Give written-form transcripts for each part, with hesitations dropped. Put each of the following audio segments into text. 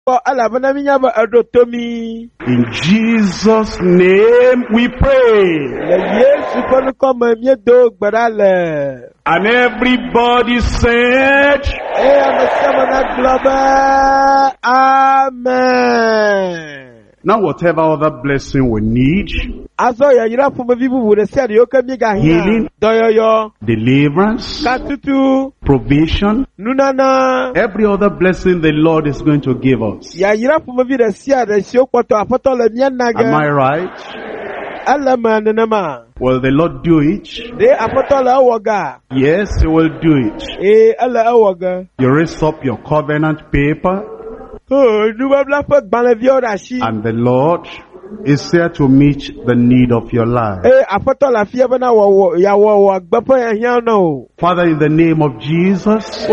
In Jesus' name we pray. And everybody said, Amen. Now whatever other blessing we need, healing, deliverance, provision, every other blessing the Lord is going to give us. Am I right? Will the Lord do it? Yes, He will do it. You raise up your covenant paper, and the Lord is there to meet the need of your life. Father, in the name of Jesus,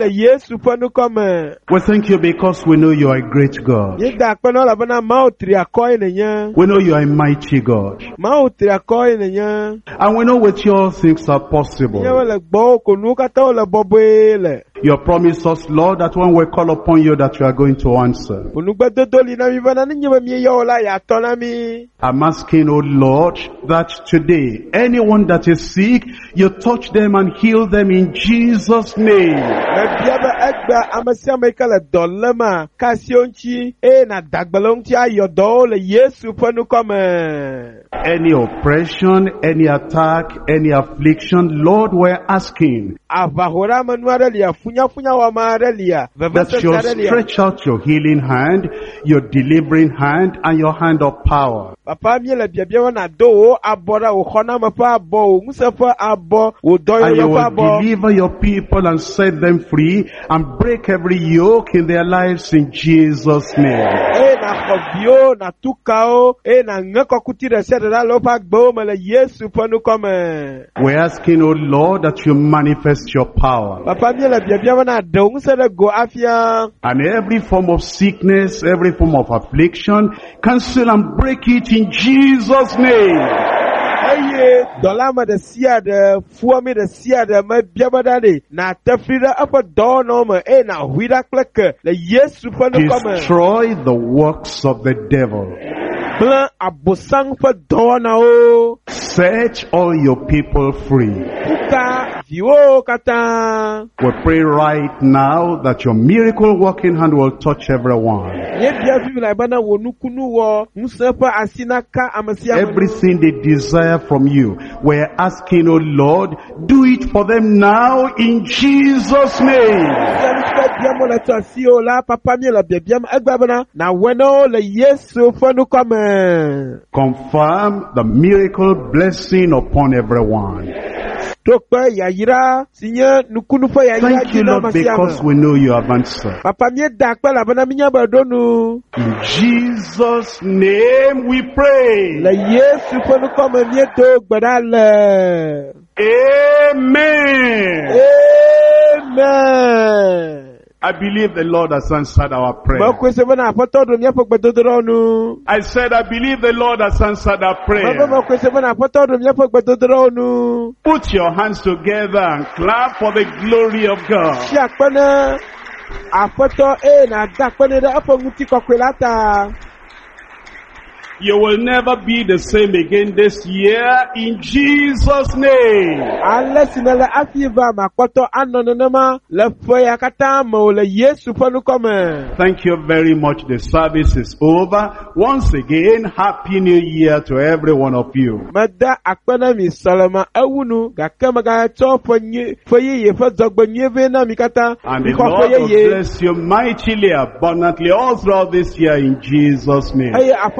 we thank you because we know you are a great God. We know you are a mighty God. And we know with you all things are possible. You have promised us, Lord, that when we call upon you that you are going to answer. I'm asking, oh Lord, that today, anyone that is sick, you touch them and heal them in Jesus' name. Any oppression, any attack, any affliction, Lord, we're asking that you'll stretch out your healing hand, your delivering hand, and your hand of power. And you will deliver your people and set them free and break every yoke in their lives in Jesus' name. We're asking, oh Lord, that you manifest your power. And every form of sickness, every form of affliction, cancel and break it in Jesus' name. Destroy the works of the devil. Set all your people free. We pray right now that your miracle working hand will touch everyone. Everything they desire from you, we're asking, oh Lord, do it for them now in Jesus' name. Confirm the miracle blessing upon everyone. Thank you, Lord, because we know you have answered. In Jesus' name we pray. Amen. Amen. I believe the Lord has answered our prayer. I said, I believe the Lord has answered our prayer. Put your hands together and clap for the glory of God. You will never be the same again this year in Jesus' name. Thank you very much. The service is over. Once again, Happy New Year to every one of you. And the Lord will bless you mightily, abundantly all throughout this year in Jesus' name.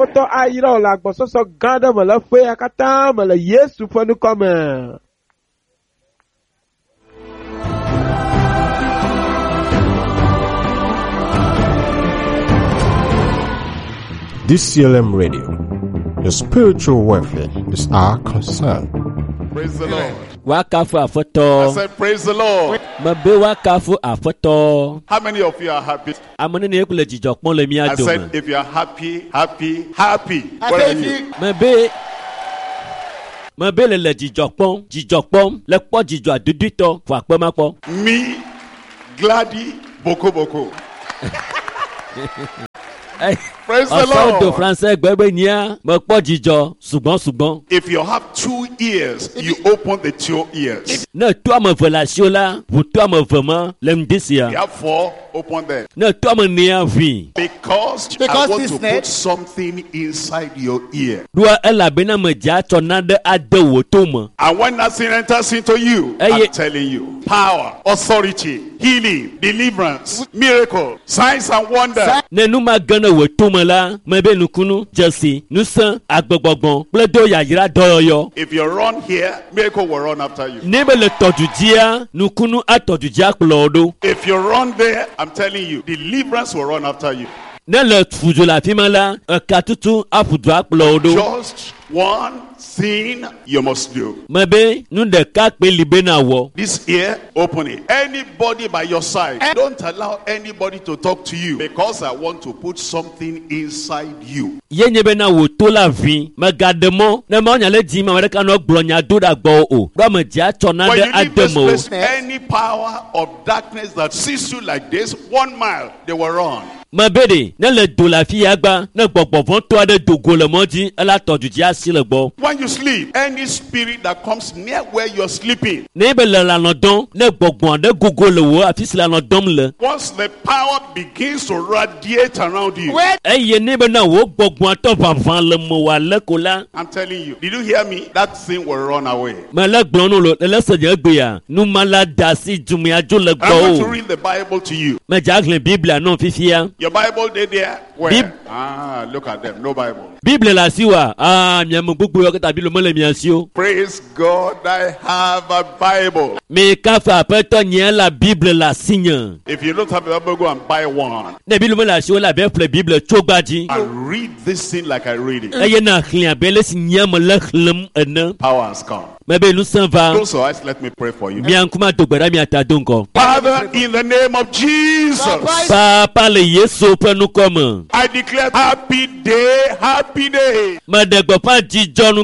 DCLM Radio, your spiritual welfare is our concern. Praise the Lord. Wakafu I afoto. said, praise the Lord. Mabe wakafu afoto. How many of you are happy? Amone ne ekule jijokpon le mi I adome. said, if you are happy, happy, happy. Where are you? Mabe le jijokpon le po jijo adudito fo apemapo. Me, Glady, Boko Boko. Praise the ọ̀sán Lord. français gbẹ́gbẹ́ ní à mọ̀ pọ̀ jíjọ ṣùgbọ́n. If you have 2 ears, you open the 2 ears. Ne tó àmọ̀ vẹ̀lásíọ́ la wò tó àmọ̀ vẹ̀mọ́ lẹ́nu dẹ́sí You ya. have 4, open them. Ne tó àmọ̀ ní à fi. Because I Because want this to net- put something inside your ear. Dua elabena me dza tsɔ nane ade wò tó me. And when that thing enters into you, Hey, I'm yeah. telling you, power, authority, healing, deliverance, miracle, signs and wonders. Ne nu ma gane wò tó me la, me be nukunu, dzesi, nusẽ, agbegbɔgbɔ, kple do yayra dɔyɔyɔ. If you run here, miracle will run after you. Ne be le tɔdudzia, nukunu atɔdudzia kplɔ ɖo. If you run there, I'm telling you, deliverance will run after you. Ne le fudzo le afi ma la, eka tutu aƒudu akplɔ ɖo. Just one thing you must do. Me be nu ɖeka kpe li be na wɔ. This ear, open it. Anybody by your side, don't allow anybody to talk to you because I want to put something inside you. Ye nye be na wò tó la vi, me gaɖe mɔ, ne ma nya le dzi ma me ɖeka nɔ gblɔ nya do ɖa gbɔ o. Ɖo ame dzia tsɔ When nane you leave ade this me o. place, any power of darkness that sees you like this, 1 mile, they will run. Me be ɖe, ne le do le afi ya gba, ne gbɔgbɔ vɔ̃tɔ aɖe do go le mɔ dzi, ela tɔdudzi asi le gbɔ. When you sleep, any spirit that comes near where you're sleeping, Ne be le lanɔ dɔm, ne gbɔgbɔ aɖe gogo le wo afi si lanɔ dɔm le. once the power begins to radiate around you, Eye ne be na wo gbɔgbɔ atɔ ʋaʋã le me wòale ko la, I'm telling you, did you hear me? That thing will run away. me le gblɔm no le se dze egbea, numala da asi dzumia dzo le I'm going to gbɔ o. read the Bible to you. Me dza ghlẽ Biblia nɔ fifia. Your Bible, they there? Where? Bib- Look at them. No Bible. Biblia le asi wa, miame gbogbo yɔ keta Biblia mele mia si o. Praise God, I have a Bible. Me kafa aƒetɔ nye la Biblia le asi nye. If you don't have a Bible, go and buy one Ne Biblia mele asi o la be ƒle Biblia tso gbadzi. and read this thing like I read it. Eye na xlẽ abe le si nye me le xlẽm ene. Power has come. Me be nusẽ va. Close your eyes, let me pray for you. Mia ŋkume do gbe ɖa mia ta do ŋkɔ. Father, in the name of Jesus, Papa le Yesu ƒe nukɔ me. I declare happy day, happy day. Meɖe gbeƒã dzidzɔnu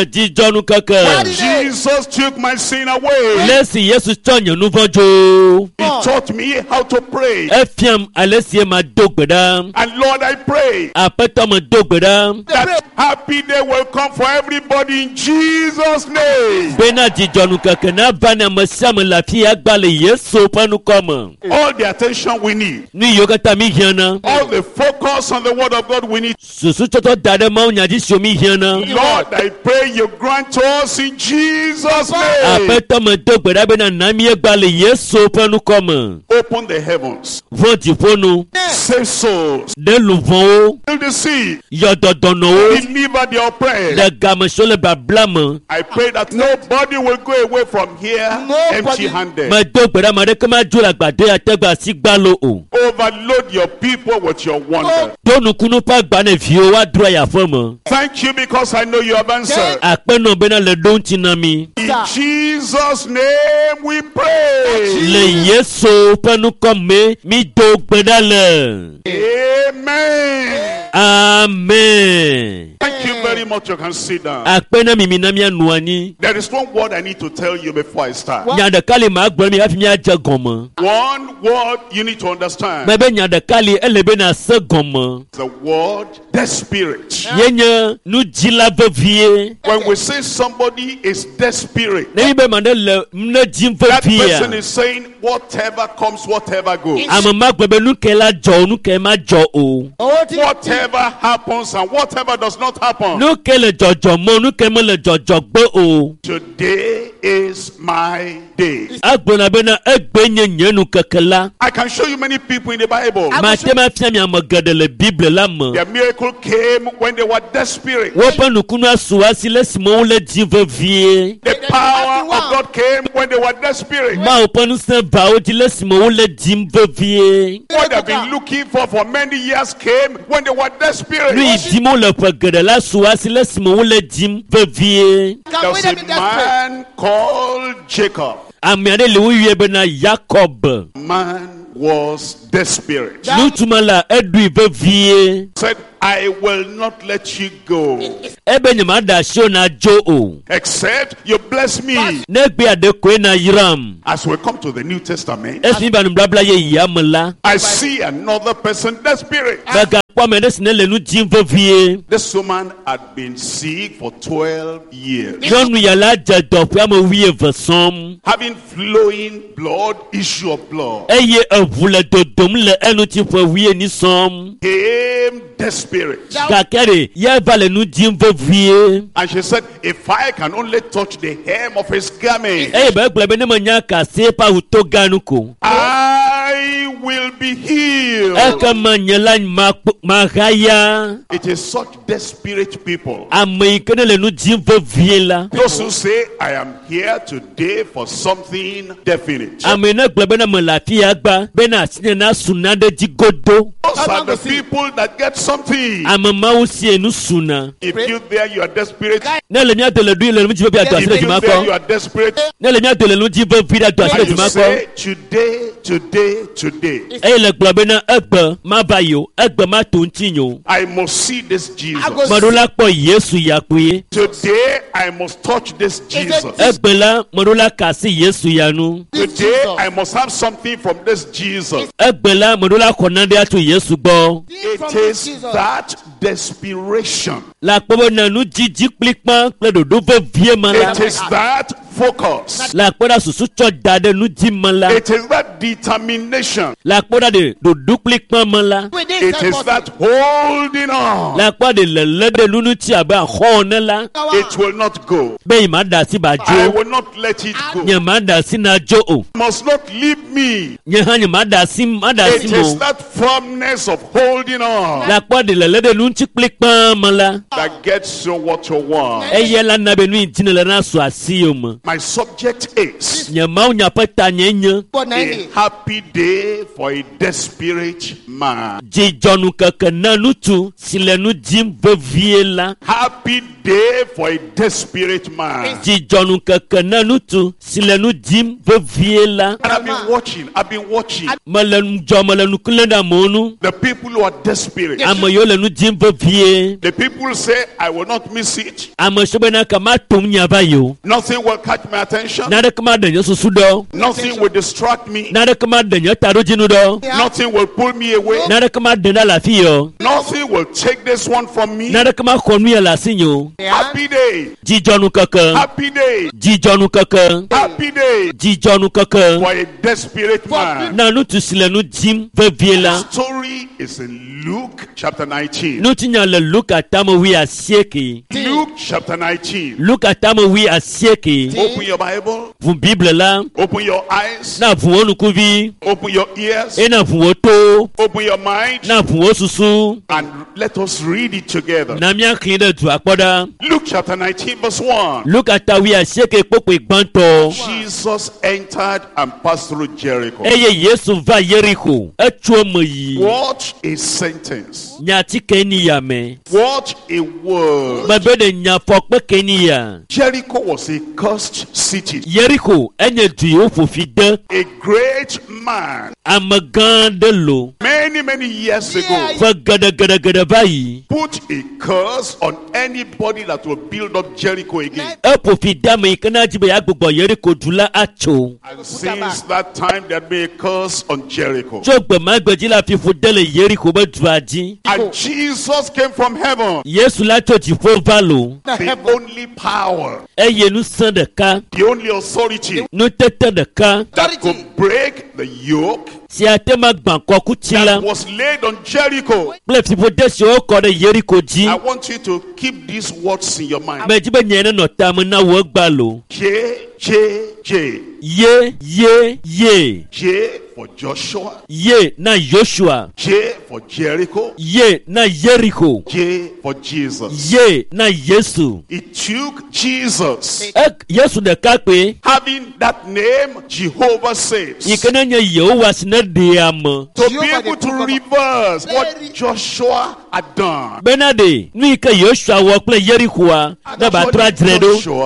keke. Jesus took my sin away. Le si Yesu tsɔ nye nu vɔ̃ dzo. He taught me how to pray. Efiam ale si ma do gbe ɖa. And Lord, I pray Aƒetɔ me do gbe ɖa. that happy day will come for everybody in Jesus' name. Bena dzidzɔnu keke na va ne ame sia ame le afi ya gba le Yesu ƒe nukɔ me. All the attention we need, Nu yiwo katã mi hiãna. all the focus on the word of God we need. Susutsɔtɔ da ɖe Mawu nya dzi siwo mi hiãna. Lord, I pray you grant to us in Jesus' name. Aƒetɔ me do gbe ɖa bena na mi gba le Yesu ƒe nukɔ me. Open the heavens, Vɔ dziƒo nu. save souls, Ɖe luʋɔwo. heal the sick, Yɔ dɔdɔnɔwo. deliver the oppressed. Le gamesiwo le babla me. I pray that nobody will go away from here empty-handed. Medo gbe ɖa ame aɖeke madzo le agbadɔ ya te gba asi gbalo o. Overload your people with your wonder. Do nukunu ƒe agba ne viwo woadro yi aƒe me. Thank you because I know you have answered. Akpenɔ bena le ɖo ŋuti na mi. In Jesus' name we pray. Le Yesu ƒe nukɔ me mi do gbe ɖa le. Amen. Amen. Thank you very much. You can sit down. Akpenɔ mimi na mianu anyi. There is one word I need to tell you before I start. Nya ɖeka li ma gblɔ mi hafi miadze gɔme. One word you need to understand. Me be nya ɖeka li ele bena se gɔme. The word, the spirit. Ye nye nudzila vevie. When we say somebody is the spirit, Ne mi be ma ɖe le ne dzim that person vevia. is saying whatever comes, whatever goes. Ame ma gblɔ be nu ke la dzɔ o, nu ke ma dzɔ o. Whatever happens and whatever does not happen. Nu ke le dzɔdzɔ mɔ, nu ke me le dzɔdzɔ gbe o. Today is my day. Agblɔna bena egbe nye nye nu keke la. I can show you many people in the Bible. Mate ma fia mi ame geɖe le Biblia la me. Their miracle came when they were desperate. Woƒe nukunu asu asi le si me wole dzim vevie. The power of God came when they were desperate. Mawu ƒe ŋusẽ va wo dzi le si me wole dzim vevie. What they've been looking for many years came when they were desperate. Nu yi dim wole ƒe geɖe la su asi le si me wole dzim vevie. There was a man called Jacob. amiade le wiye bena Jacob. Man was desperate. Nutumala edui vevie. Said, I will not let you go Ebe nyamada shona jo. except you bless me. Negbe adekwe na yiram. As we come to the New Testament, Esi ba nublabla ye yamla. I see another person desperate. Baga kwa medesine le nu jim vevie. This woman had been sick for 12 years, Jonu yala jadop ya mo wiye vesom. having flowing blood, issue of blood. Eye evule dodom le enu ti fwe wiye ni som. Came desperate. Kakere ye vale nu jim vevie. And she said, if I can only touch the hem of his garment, Eye ba glebe ne manya ka sepa utoganuko. I will be healed. Eka manyela magaya. It is such desperate people, Amerikane le nu jim vevie la. those who say, I am here today for something definite. Amena glebe na melati agba. Bena asine na sunade jigodo. Those are the people that get something. Amama usi enu suna. If you there, you are desperate. Nele mi adele du ile mi jibe ado asile If you there, you jimako. are desperate. Nele mi adele nu jibe vida ado asile And you jimako. say, today, today, today, Eye le glebe na egbe ma bayo. Egbe ma tontinyo. I must see this Jesus. Madola po Yesu yakwe. Today, I must touch this Jesus. Egbe la madola kasi Yesu yanu. Today, I must have something from this Jesus. Egbe la madola konande atu Yesu bo. It is that desperation. La pobo na nu jiji klikpan kle dodo vevie mala. It is that focus. La poda susu cho dade nu jimala. It is that determination. La poda de dodo klikpan mala. It is that holding on. La poda de lele de lunu ti abe ahone la. It will not go. Be ima da si ba I jo. will not let it go. Nye ma da si na jo o. Must not leave me. Nye ha nye ma da si It is mo. that firmness of holding on La poda de lele de lunu ti klikpan mala. that gets you what you want. Eye la na be nu intine le na so asi yo mo. My subject is Nye ma unya peta nye nye. a happy day for a desperate man. Jijonu keke na nutu sile nu jim vevie la. Happy day for a desperate man. Jijonu keke na nutu sile nu jim vevie la. And I've been watching Malenu jo malenu kulenda monu. the people who are desperate. Amayo le nu jim vevie. The people say, I will not miss it. Amashobe na kama tum nyabayo. Nothing will catch my attention. Nade kama denyo susu do. Nothing will distract me. Nade kama denyo tarujinu do. Nothing will pull me away. Nade kama denda la fiyo. Nothing will take this one from me. Nade kama konu ya la sinyo. Happy day. Jijonu keke. Happy day. Jijonu keke. Happy day Jijonu keke. for a desperate man. Na nutu sile nu jim vevie la. Story is in Luke chapter 19. Nuti nya le Luka tamo wi asieki. Luke chapter 19. Luka tamo wi asieki. Open your Bible. Vun Bible la. Open your eyes. Na vun onu kuvi. Open your ears. E na vun oto. Open your mind. Na vun osusu. And let us read it together. Na mi aklide du akpoda. Luke chapter 19 verse 1. Luka ta wi asieki popo igbanto. Jesus entered and passed through Jericho. Eye Yesu va Jericho. Etuo mo yi. What a sentence. Nyati keni ya me. What a word. Mabede nya fokpe keni ya. Jericho was a cursed city. Jericho enye du ofofide. A great man Amagan de lo. many years ago Fa gada gada gada bayi. put a curse on anybody that will build up Jericho again. Opofida me kana jibe agbogbo Jericho dula acho. And since that time there be a curse on Jericho. Jogbe magbeji la fi fudele Jericho be duaji. And Jesus came from heaven. Yesu la chochi fo valo. The only power, Eye nu san de ka. the only authority Nu tete de ka. that could break the yoke Si ate ma gbanko that kutila. was laid on Jericho. Ple fi fudesi o ko de Jericho ji. I want you to keep these words in your mind. Me jibe nyene no tamu na wo gbalo. J, J, J. Ye ye ye. J for Joshua. Ye na Joshua. J for Jericho. Ye na Jericho. J for Jesus. Ye na Yesu. It took Jesus Ek Yesu de ka pe. having that name, Jehovah saves, Ikene nye Yehowa sine de am. to be able to reverse what Joshua had done. Benade, nu ike Joshua wo ple Jericho a na ba tra dredo. Joshua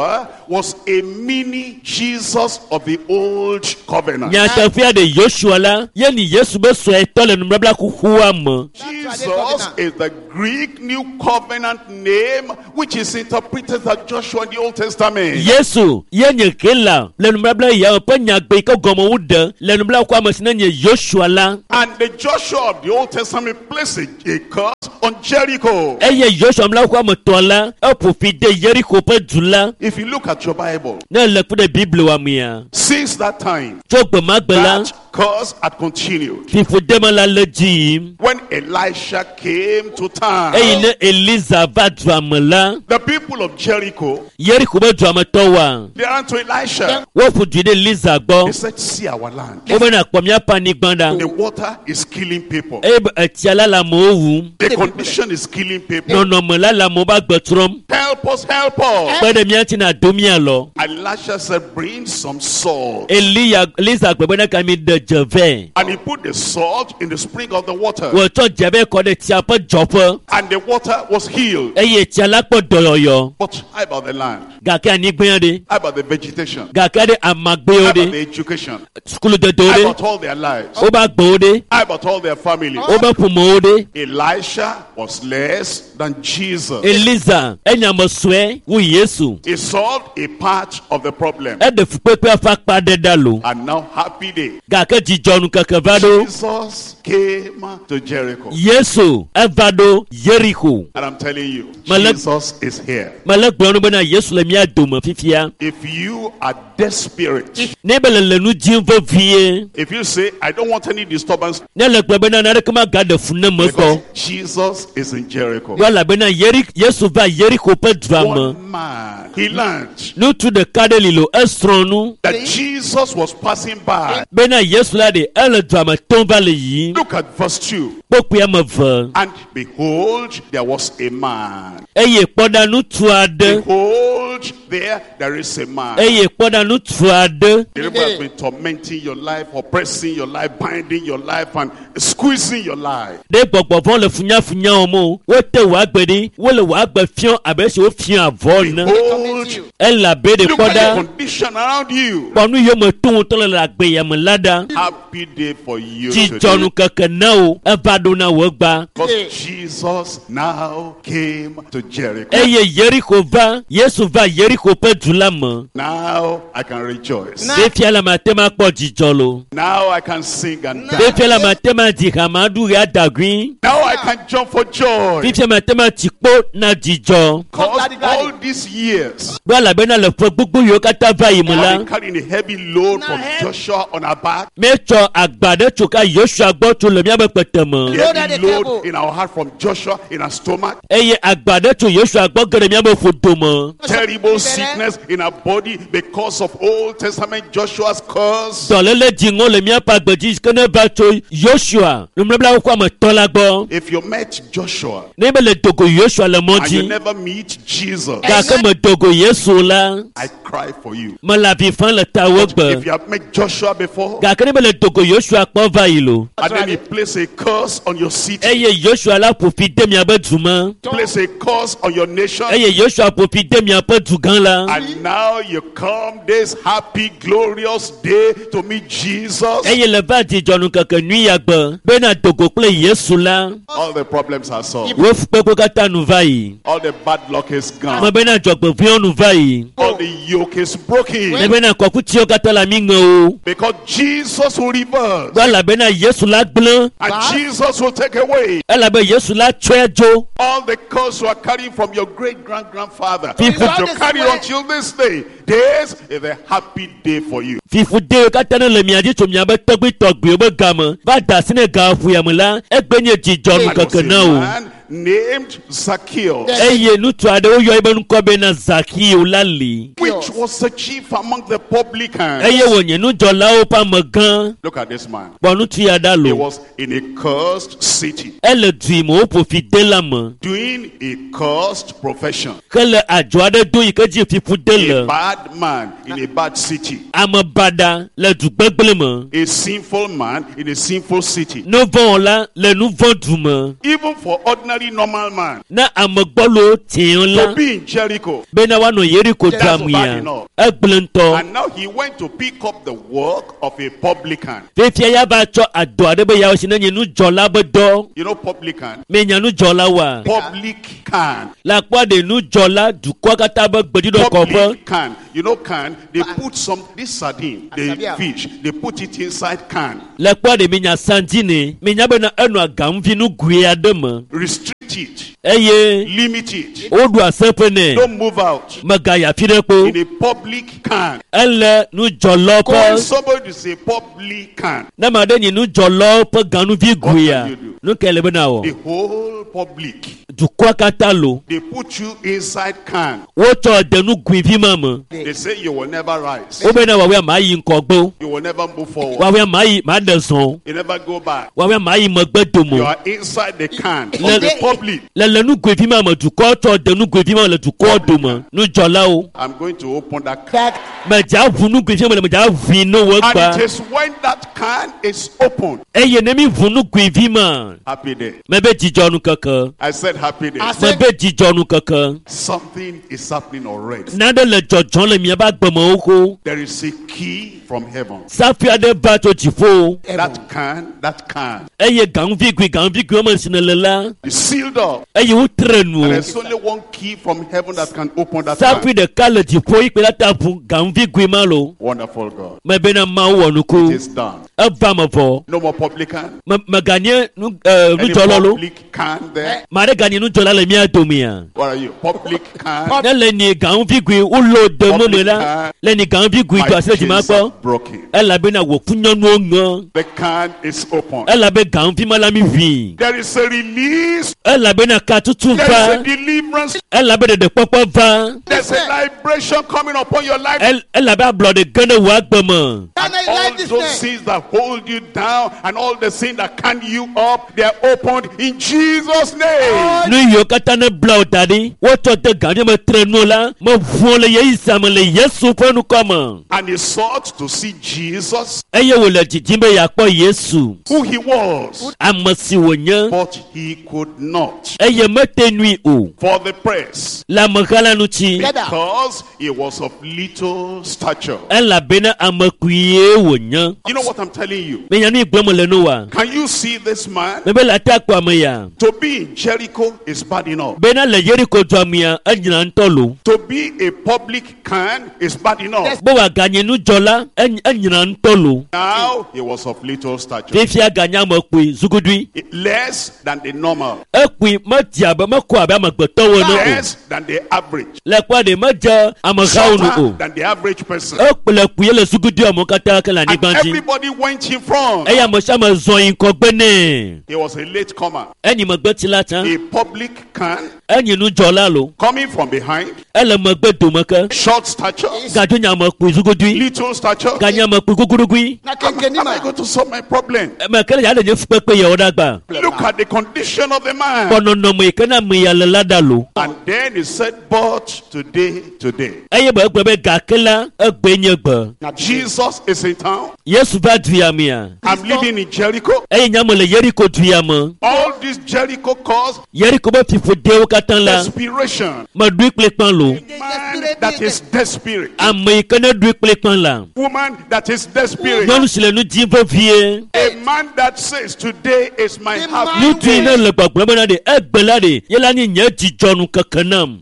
was a mini Jesus of the old covenant. Nyatafia de Joshua la, ye ni Yesu be so etole no mabla kuwa mo. Jesus is the Greek New Covenant name which is interpreted as Joshua in the Old Testament. Yesu, ye nye kela, le no mabla ya pa nyagbe ko gomo wude, le no mabla kwa masina nye Joshua la. And the Joshua of the Old Testament placed a curse on Jericho. Eye Joshua mla kwa motola, e profite Jericho pe dula. If you look at your Bible, Na le ku de Bible wa mia. since that time, Chogbe magbela, that curse had continued. fifu dema la leji. When Elisha came to town, Eye ne Eliza va dwamela. the people of Jericho, Jericho be dwametowa. they ran to Elisha. Wo fu dude Eliza They gbo. said, see our land. Wo be na kwamia pani gbanda. The water is killing people. Ebe etiala la mo wu. The condition is killing people. No no mo la mo ba gbotrom. Help us, help us. Pe de mianti na domia lo. Elisha said, bring some salt. Eliza gbebe na kami de jeve. And he put the salt in the spring of the water. Wo to jeve ko de tia pe jopo. And the water was healed. Eye tiala po doyoyo. But how about the land? Gake ani gbeyande. How about the vegetation? Gake de amagbe How about ode. the education? Skulu de How dode. about all their lives? O ba gbo ode. How about all their families? O ba pumo ode. Elisha was less than Jesus. Eliza enya mo swe wu Yesu. He solved a part of the problem. E de fu pepe afa pa de dalo. And now, happy day. Gake jijonu keke vado. Jesus came to Jericho. Yesu evado Jericho. And I'm telling you, Malak- Jesus is here. Malak gbonu bena Yesu le mi adoma fifia. If you are desperate, Ne bele le nu jinvo vie. if you say, I don't want any disturbance, Ne le gbe bena na de kama gade fune mo because so. Jesus is in Jericho. Wala bena Yesu va Jericho pe drama. One man, he learned Nu tu de kadelilo estronu. that Jesus was passing by. Bena Yesu la de ele drama tomba le yi. Look at verse 2. Poku ya me ve. And behold, there was a man. Eye kpoda nu tu ade. Behold, there is a man. Eye kpoda nu tu ade. The devil has been tormenting your life, oppressing your life, binding your life, and squeezing your life. De gbogbo von le funya omo. Wo te wa gbedi. Wo le wa gbe fion abesi wo fion avon na. Behold, Ela be de look at the kpoda. condition around you. Ponu yo me tun to le la gbe ya me lada. Happy day for you Jijonu today. keke na o. Evado na wo gba. Because Jesus now came to Jericho. Eye Jericho va. Yesu va Jericho pe dula mo. Now I can rejoice. De fiala matema kpo jijolo. Now I can sing and De dance. fiala matema di hamadu ya dagui. Now I can jump for joy. De fiala matema tikpo na jijo. Because all these years Bala bena le fo gbogbo yo kata va I've imula. been carrying a heavy load from Joshua on our back. Mecho agbade choka Joshua gbo to le mi be petemo. Heavy load in our heart from Joshua in our stomach. Eye agbade to Joshua gbo gere mi be fo domo. Terrible sickness in our body because of Old Testament Joshua's curse. Dolele jingo le mi pa gbeji kene ba to Joshua. Le mi bla ko ma tola gbo. If you met Joshua Ne be le dogo Joshua le and you moji. never meet Jesus, Ka ke me dogo Yesu la. I cry for you. Ma la vi fan le ta wo If gbe. you have met Joshua before Ka ke ne be le dogo Joshua kpo va ilo. and then he placed a curse on your city, Eye Joshua la po fi de mi abe duma. place a curse on your nation, Eye Joshua po fi de mi abe dugan la. and now you come this happy, glorious day to meet Jesus. Eye le va di jonu keke nui agbe. Be na dogo kple Yesu la. All the problems are solved. Wo fu kpekpe kata nu va yi. All the bad luck is Mo gone. be na jogbe vion nu va yi. All the yoke is broken. Ne be na kɔku tí o kata la mi ŋe o. Because Jesus will reverse. Wala be na Yesu la gblẽ. And Jesus will take away Ela be Yesu la tsɔe dzo. all the curse you are carrying from your great-grandfather. Fifu- That you carry until this day. This is a happy day for you. Fifu de kata ne le mia dzi tso mia be tɔgbi o be game. Va da si ne ga fu yame la. Egbe nye dzidzɔ nu And there was keke a na o. man named Zacchaeus, Eye nutu aɖe woyɔ ebe ŋkɔ be na Zakio la li. which was the chief among the publicans. Eye wònye nudzɔlawo ƒe amegã. Look at this man. Kpɔ nutu ya ɖa He lo. was in a cursed city, Ele dui me wo ƒo fi de la me. doing a cursed profession. Hele adzɔ aɖe do yi ke dzi fifu de A le. bad man in a bad city. Ame baɖa le du gbegblẽ me. A sinful man in a sinful city. Nu vɔ wɔla le nu vɔ du me. Even for ordinary ordinary normal man na amegbɔlo tiɲɛ la to be in Jericho. bena wa nɔ Yeriko That's dua mu bad ya enough. egblẽtɔ And now he went to pick up the work of a publican. fifia ya va tsɔ adɔ aɖe be yawo si ne nye nudzɔla be dɔ You know publican? menya nudzɔla wa Public can. la kpɔ de nudzɔla dukɔ katã be gbeɖuɖɔ kɔƒe Public can. You know can? They put some, this sardine, the fish, they put it inside can. le kpɔ de menya sandine menya bena enɔa gaŋuvi nugui aɖe me Restrict it. eye Limit it. woɖu aseƒe nɛ Don't move out. megayi afi ɖe kpo In a public can. ele nudzɔlawo Calling ƒe somebody to say public can. ne ma ɖe nye nudzɔlawo ƒe gaŋuvi guia can you do? nu ke le bena wɔ The whole public. dukɔa katã lo They put you inside can. wotsɔ de nuguivi ma me They say you will never rise. wo bena wɔwɔe mayi ŋkɔgbo You will never move forward. wɔwɔe mayi maɖe zɔ You never go back. wɔwɔe mayi megbe You domo are inside the can of Le- the public. le nuguivi ma me dukɔ tsɔ de nuguivi ma me le dukɔ dome nudzɔlawo I'm going to open that can. medza ʋu nuguivi me le medza ʋui no wo And gba it is when that can is open. eye ne mi ʋu nuguivi ma Happy day. mebe dzidzɔnu keke I said happy day. mebe dzidzɔnu keke Something is happening already. naɖe le dzɔdzɔm le miabe agbemewo ko There is a key from heaven. safi aɖe va tso dziƒo That can eye gaŋuvi gui wɔme si ne le la is sealed up. eye wotre And nu there's only one key from heaven that can open that safi can. ɖeka le dziƒo yi kpe la ta ʋu gaŋuvi gui ma lo Wonderful God. mebena mawu wɔ It nuku is done. eva me vɔ No more publican. meganye Any nudzɔlɔ lo public can there? ma ɖe ganye nudzɔla le mía domea What are you? Public can. ne le ni gaŋuvi gui wolo de mo me la le ni gaŋuvi gui do My asi ɖe dzima chains are gbɔ broken. elabena wò ƒu nyɔnuwo ŋe The can is open. elabe gaŋuvi ma la mi ʋui There is a release. elabena katutu There is a va deliverance. elabe ɖeɖekpɔkpɔ va There's a liberation coming upon your life. elabe ablɔɖe ge ɖe wò agbe me And all those sins that hold you down and all the sin that can you up, they are opened in Jesus' name. nu yiwo katã ne bla wò da ɖi wotsɔ de gaŋuvi me tre nu la me ʋuɔ le yeyisa me le yesu ƒe nukɔme And he sought to see Jesus, eye wòle didim be yeakpɔ yesu who he was, ame si wònye but he could not eye mete nui o for the press le ameha la ŋuti because he was of little stature. elabena ame kuie wònye You know what I'm telling you? menya nu yi gblɔm le nu wa Can you see this man? mebe le ata kpɔ ame ya To be in Jericho is bad enough. bena le yeriko dua mea enyina ŋutɔ lo To be a public can is bad enough. be wòaganye nudzɔla enyina ŋutɔ lo Now he was of little stature. fifia ganye ame kpui zugudui Less than the normal. ekpui medze abe mekɔ abe amegbetɔwo ene o Less than the average. le kpɔ ɖe medze amehawo nu Shorter o than the average person. ekple kpui le zugudui amewo katã ke le And anyigba dzi everybody went in front. eye ame sia ame zɔ yi ŋkɔgbe nɛ He was a late comer. enyi megbeti la tsã A public can enyi nudzɔla lo coming from behind. ele megbe dome ke Short stature. gadzo nye ame kpui zugudui Little stature. ganye ame kpui gugudugui Am I going to solve my problem? mekele ya le nye fukpekpe yewo ɖe agba Look at the condition of the man. kɔ nɔnɔme yi ke na ame ya le la ɖa lo And then he said, but today. eye be egbe be gake la egbe nye gbe Jesus is in town. yesu va duya mea I'm living in Jericho. eye nye ame le yeriko duya me All this Jericho caused yeriko be fiƒodewo katã la desperation. meɖui kple kpã lo Man that is desperate. ame yi ke ne ɖui kple kpã la Woman that is desperate. nyɔnu si le nu dim vevie A man that says today is my happy ŋutsu yi ne day. le gbagblɔm bena ɖe egbe la ɖe ye la nye nye dzidzɔnu keke nam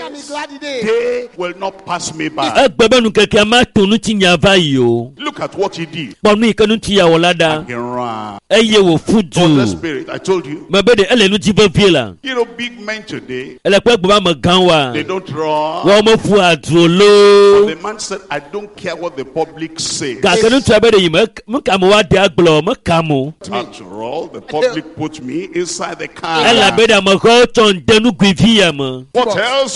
They will not pass me by. egbe be nukekea mato ŋutinya va yi o Look at what he did. kpɔ nu yi ke ŋuti ya wɔ la ɖa He ran. eye wòƒu For the du spirit, I told you. mebe ɖe ele nu dzi vevie la You know, big men today, ele kpe gbe be ame gã wa they don't run. wɔwo meƒu adu lo The man said, I don't care what the public says. gake ŋutua be ɖe yi meka me woaɖe agblɔ meka mo After all, the public put me inside the car. elabe ɖe amehawo tsɔ ŋde nuguivi ya me What else will they do?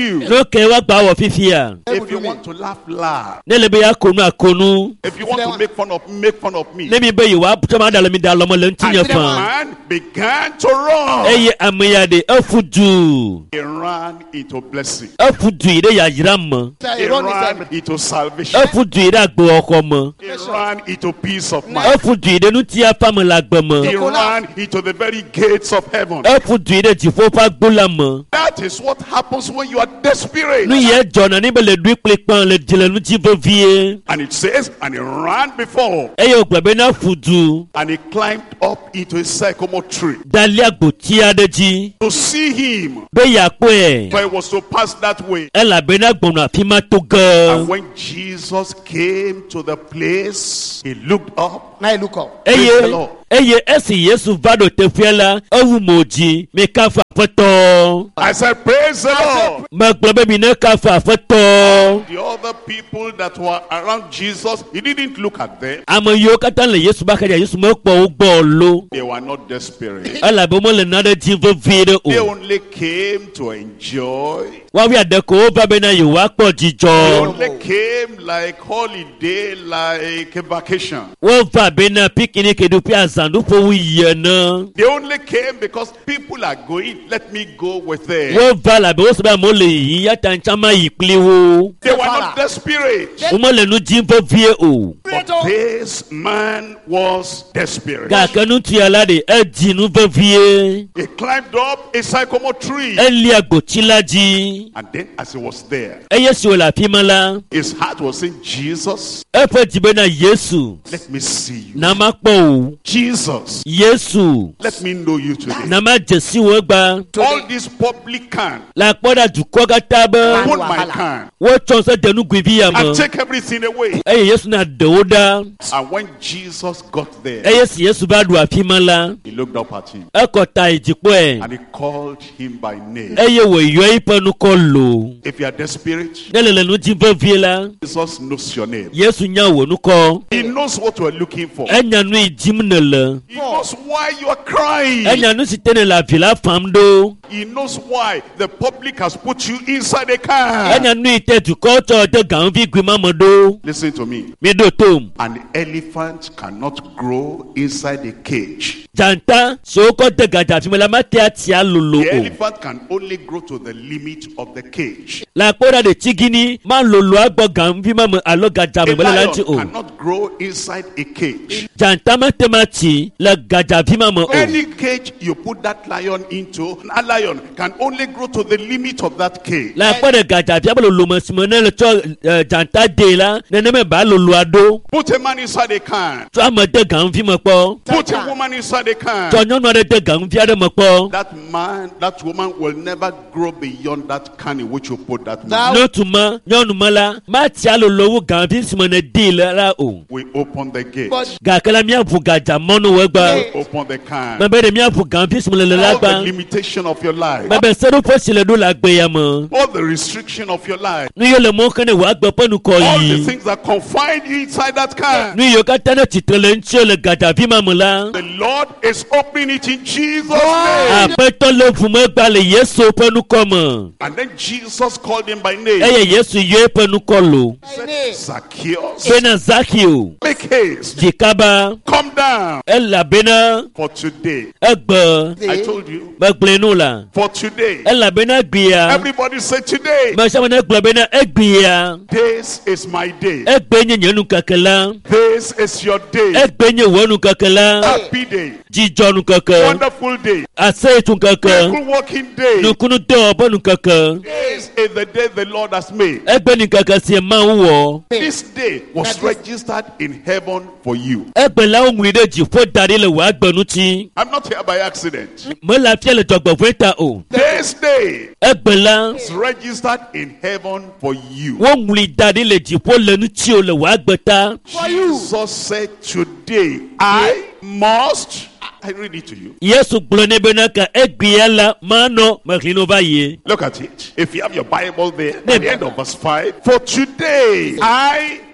you. lókè wá gbà wọ̀ fífìyà. If you want to laugh, laugh. nílẹ̀ bí yà kónú àkónú. If you want to make fun of me. níbi bẹ́ẹ̀ yìí wà á máa dàlọ́ mi dà lọ́mọ lẹ́nu tí And yẹn the fàn. man began to run. ẹ yẹ àmìyàdé ẹ fún jù. He ran into blessing. ẹ fún jù yìí dẹ́ yà yìrá mọ́. He ran into salvation. ẹ fún jù yìí dẹ́ àgbọ̀ ọkọ mọ́. He ran into peace of ẹ mind. fún jù yìí dẹ́ nu tí a fámọ́ la gbẹ mọ́. He ran into the very gates of heaven. ẹ fún jù yìí dẹ́ jìfọ́ fà gbólà mọ́. That is what happens when you are desperate. nu yẹ jọ̀nà níbẹ̀ lè dún ìpè pọ́n lè jìnlẹ̀ nu jí fẹ́ fìyẹ. And it says, and he ran before, ẹ yẹ ògbẹ̀bẹ̀ náà fún jù. and he climbed up into a sycamore tree dalẹ́ àgbò tí a dẹ́ jí. to see him, bẹ́ẹ̀ yà pọ̀ ẹ̀. for he was to pass that way. ẹ làbẹ́ náà gbọ̀nà àfi má tó And gan. when Jesus came to the place, he looked up. Now you look up. Praise the eye Lord. eye esi yesu va do teƒea la ewu mo dzi mi kafa aƒetɔ I said, praise the Lord. megblɔ be mi ne kafa aƒetɔ The other people that were around Jesus, he didn't look at them. ame yiwo katã le yesu ba xadza yesu mekpɔ wo gbɔ lo They were not desperate. elabe womele nane dzi vevie ɖe They o only came to enjoy. woawi ade ko wova bena yewoakpɔ They dzidzɔ only came like holiday, like a vacation. wova bena pikiniki ɖuƒe azãɖuƒe wu yi ene They only came because people are going. Let me go with them. wova labe wosi be amewo le yiyi ya ta ŋtsã ma yi kpli wo They were not desperate. womele nu dzim vevie o But this man was desperate. gake ŋutsu ya la ɖe edzi nu vevie He climbed up a sycamore tree. eli agbotsi la dzi And then as he was there, eye si wòle afi ma la his heart was saying, Jesus, eƒe dzi bena yesu let me see you. na makpɔ o Jesus, yesu let me know you today. na ma dze si wo egba All this publican, le akpɔ ɖa dukɔ katã be put my can wotsɔ se de nuguivi ya and me take everything away. eye yesu na ɖe wo ɖa And when Jesus got there, eye si yesu va ɖu afi ma la he looked up at him ekɔ ta yi dzi kpɔe and he called him by name. eye wòyɔ yiƒe nukɔ lo If you are desperate, ne le nu dzim vevie la Jesus knows your name. yesu nya wò nukɔ He knows what you are looking for. enya nu yi dzim nele He knows why you are crying. enya nu si te ne le avi la fam ɖo He knows why the public has put you inside a car. enya nu yi te dukɔ tsɔ de gaŋuvi gui ma me ɖo Listen to me. mi ɖo tom An elephant cannot grow inside a cage. dzanta si wokɔ de gadzafi me la matea tia lolo The o elephant can only grow to the limit of the cage. le akpɔ ɖa ɖe tsigini ma lolo agbɔ gaŋuvi ma me alo gadzame A me le la lion ŋuti o cannot grow inside a cage. dzanta mete ma tsi le gadzavi ma me o Any cage you put that lion into, a lion can only grow to the limit of that cage. le akpɔ ɖe gadzavia be lolome si me ne le tsɔ dzanta de la nenema ba loloa ɖo Put a man inside a can. tsɔ ame de gaŋuvi me kpɔ Put a woman inside a can. tsɔ nyɔnu aɖe de gaŋuvi aɖe me kpɔ That man, that woman will never grow beyond that can in which you put that man. n'otu ma nyɔnu me la matia lolo wu gaŋuvi si me ne di le la o We open the gate. But gake la miaʋu gadzamɔnu wo egba Open the can. mebe ɖe miaʋu gaŋuvi si me le la All the gba limitation of your life. mebe seɖoƒe si le ɖo le agbe ya me All the restriction of your life. nu yiwo le mɔ xe ne wò agbe ƒe nukɔ All the yi things that confine you inside that can. nu yiwo katã ne tsitre le ŋuti le gadzavi ma me la The Lord is opening it in Jesus' name. aƒetɔ le ʋu me gba le yesu ƒe nukɔ me And then Jesus called him by name. eye yesu yɔ eƒe nukɔ lo Zacchaeus, bena zakio make haste. dzi kaba Come down. elabena For today, egbe I told you, megblẽ nu la for today. elabena egbea Everybody say today. me sia me ne gblɔ bena egbea This is my day. egbe nye nye nukeke la This is your day. egbe nye wò nukeke la Happy day. dzidzɔ nukeke Wonderful day. asetu nkeke Miracle working day. nukunu dɔ ƒe nukeke This is the day the Lord has made. egbe nikeke si mawu wɔ This day was registered in heaven for you. egbe la woŋui ɖe dziƒo da ɖi le wò agbe ŋuti I'm not here by accident. mele afia le dzɔgbevɔe ta o This day egbe la is registered in heaven for you. woŋui da ɖi le dziƒo le ŋuti o le wò agbe ta Jesus said, today I must. I read it to you. yesu gblɔ nɛ bena ka egbea la manɔ mexli no va yi Look at it. If you have your Bible there, at the end of verse 5, for today I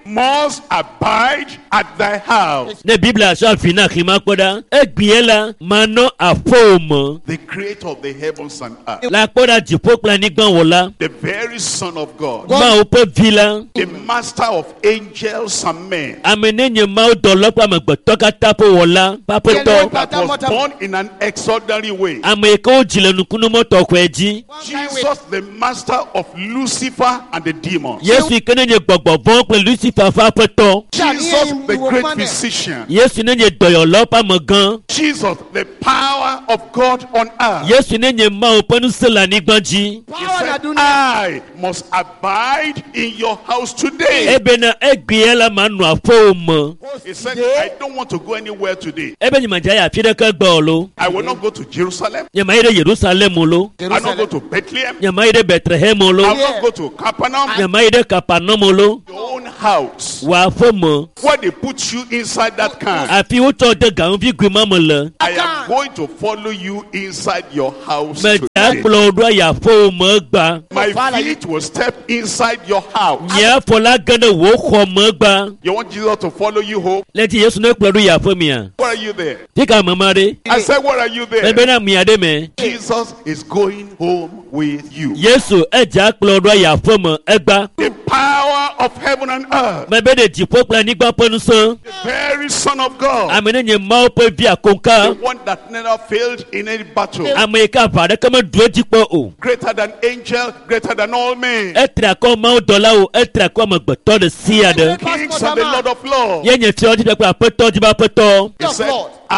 must abide at thy house. Ne Bible a so afina khima koda. Egbiela mano afomo. The creator of the heavens and earth. La koda jipokla nigban wola. The very Son of God. Ma ope vila. The master of angels and men. Amenenye ma odolopa magbotoka tapo wola. Papeto. That was born in an extraordinary way. Ameko jile nukunu moto kweji. Jesus, the master of Lucifer and the demons. Yesu ikenenye gbogbo pe Lucifer fa peto. Jesus, the great physician. Yesu nenye doyolopa magan. Jesus, the power of God on earth. Yesu nenye ma openu sela nigbanji. He said, I must abide in your house today. Ebena egbiela manu afomo. He said, I don't want to go anywhere today. Ebe nyimajaya fideka gbolo. I will not go to Jerusalem. Nyamaire Jerusalem lo. I will not go to Bethlehem. Nyamaire Bethlehem lo. I will not go to Capernaum. Nyamaire Capernaum lo. Your own house. Wa fomo. Where they put you inside that car. Afi uto de ga unvi gwimamole. I am going to follow you inside your house Me today. aplo do ya fomo gba. My feet will step inside your house. Nya fola gana wo khomo gba. You want Jesus to follow you home? Leti Yesu ne plo do ya fomia. Where are you there? Tika mamare. I said, where are you there? Ebe na miade me. Jesus is going home with you. Yesu eja plo do ya fomo egba. The power of heaven and earth. Me be de jipokla nigba penusan. The very Son of God. Amenenye ma ope via The konka. one that never failed in any battle. Amerika vade kama duejipo o. Greater than angel, greater than all men. Etra ko ma dola o, etra ko ma gbeto de siade. Kings and the Lord of Lords. Yenye ti odi pe apeto di ba peto. He said,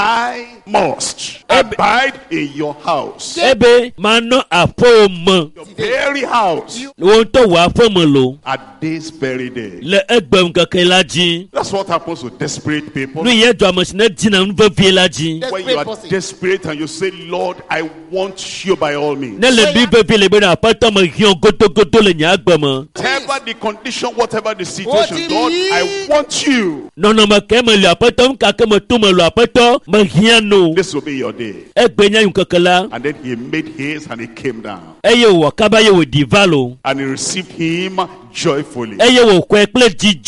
I must abide in your house. Ebe mano afomo. Your very house. Won to wa afomo lo. At this very day. Le egbem keke laji. That's what happens to desperate people. Nu ye do amosine dina nvo vie laji. When you are desperate and you say, Lord, I want you by all means. Ne le bi be vie le be na apeto mo hion godo le nya agbemo. Whatever the condition, whatever the situation, Lord, I want you. No ma ke mo le apeto nka ke mo tu mo lo apeto mo hian no. This will be your day. Egbenya yun kekela. And then he made haste and he came down. Eye wo kabaye wo divalo. And he received him joyfully. Eye wo kwe kple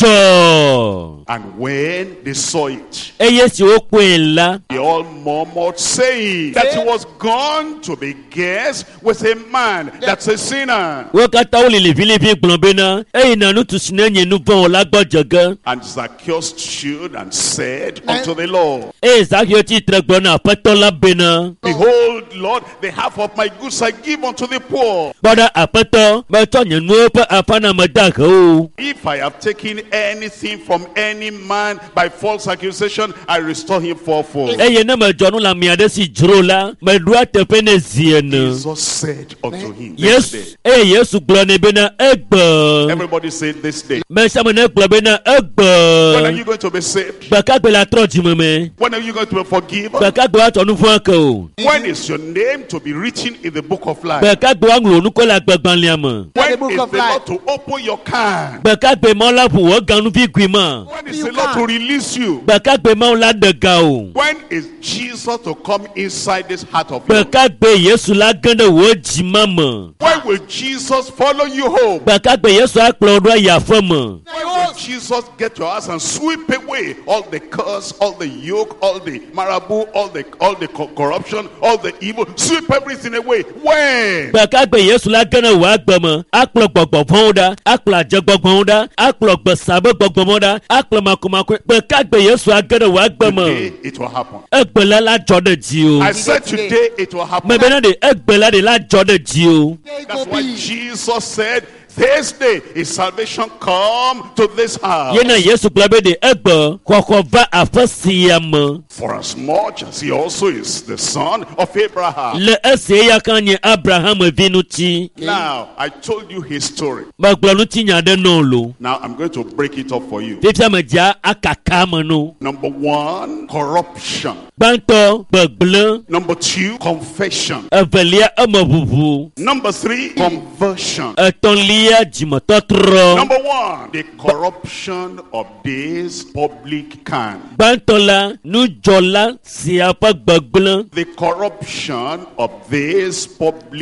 jijo. And when they saw it, Eye si wo kwe la. they all murmured, saying that he was gone to be guest with a man that's a sinner. Wo kata wo lili gbonbe na. Eye na nu tusine nye nu bon la gbo jogan. And Zacchaeus stood and said unto the Lord, Zakio ti tregbo na apeto la bena. Behold, Lord, the half of my goods I give unto the poor. Bada apeto, me to nye nu pe afana madaka o. If I have taken anything from any man by false accusation, I restore him fourfold. Eye na me jonu la miade si jro la. Me dua tepe ne ziene. Jesus said unto him, this day. Yes. Yesu glo ne bena egbe. Everybody said this day. Me sa me ne glo bena When are egbe. you going to be saved? Baka gbe la tro jime me. When are you going to be forgiven? Baka gbe wa tonu fun aka o. When is your name to be written in the book of life? Baka gbe wa nglo nu ko la gbagban liam. When is the Lord to open your can? Baka gbe mo la bu wo ganu fi gwima. When is the Lord to release you? Baka gbe mo la daga o. When is Jesus to come inside this heart of yours? Baka gbe Yesu la ganda wo jima mo. When will Jesus follow you home? Baka gbe Yesu akplo do ya fomo. When will Jesus get your house and sweep away all the curse, all the yoke, all the marabou, all the corruption, all the evil, sweep everything away? When? Baka gbe Yesu la ganda wa gbemo. Akplo gbogbo fonda, akplo aje gbogbo da, akplo gbe sabo gbogbo da, akplo makomako. Baka gbe Yesu aganda wa gbemo. Today it will happen. Egbela la jode ji o. I said today it will happen. Me bena de egbela de la jode ji o. That's why Jesus said, this day is salvation come to this house. Yena Yesu glabe de egbe koko va afasiam. For as much as he also is the son of Abraham. Le ese ya kanye Abraham vinuti. Now, I told you his story. Magbanuti nyade no lo. Now, I'm going to break it up for you. Fifia meja akakama no. Number 1, corruption. Banto bagble. Number 2, confession. Avelia amabubu. Number 3, conversion. Etonlia jimototro. Number 1, the corruption of this public can. Bantola nu jola siapa bagble. The corruption of this publican.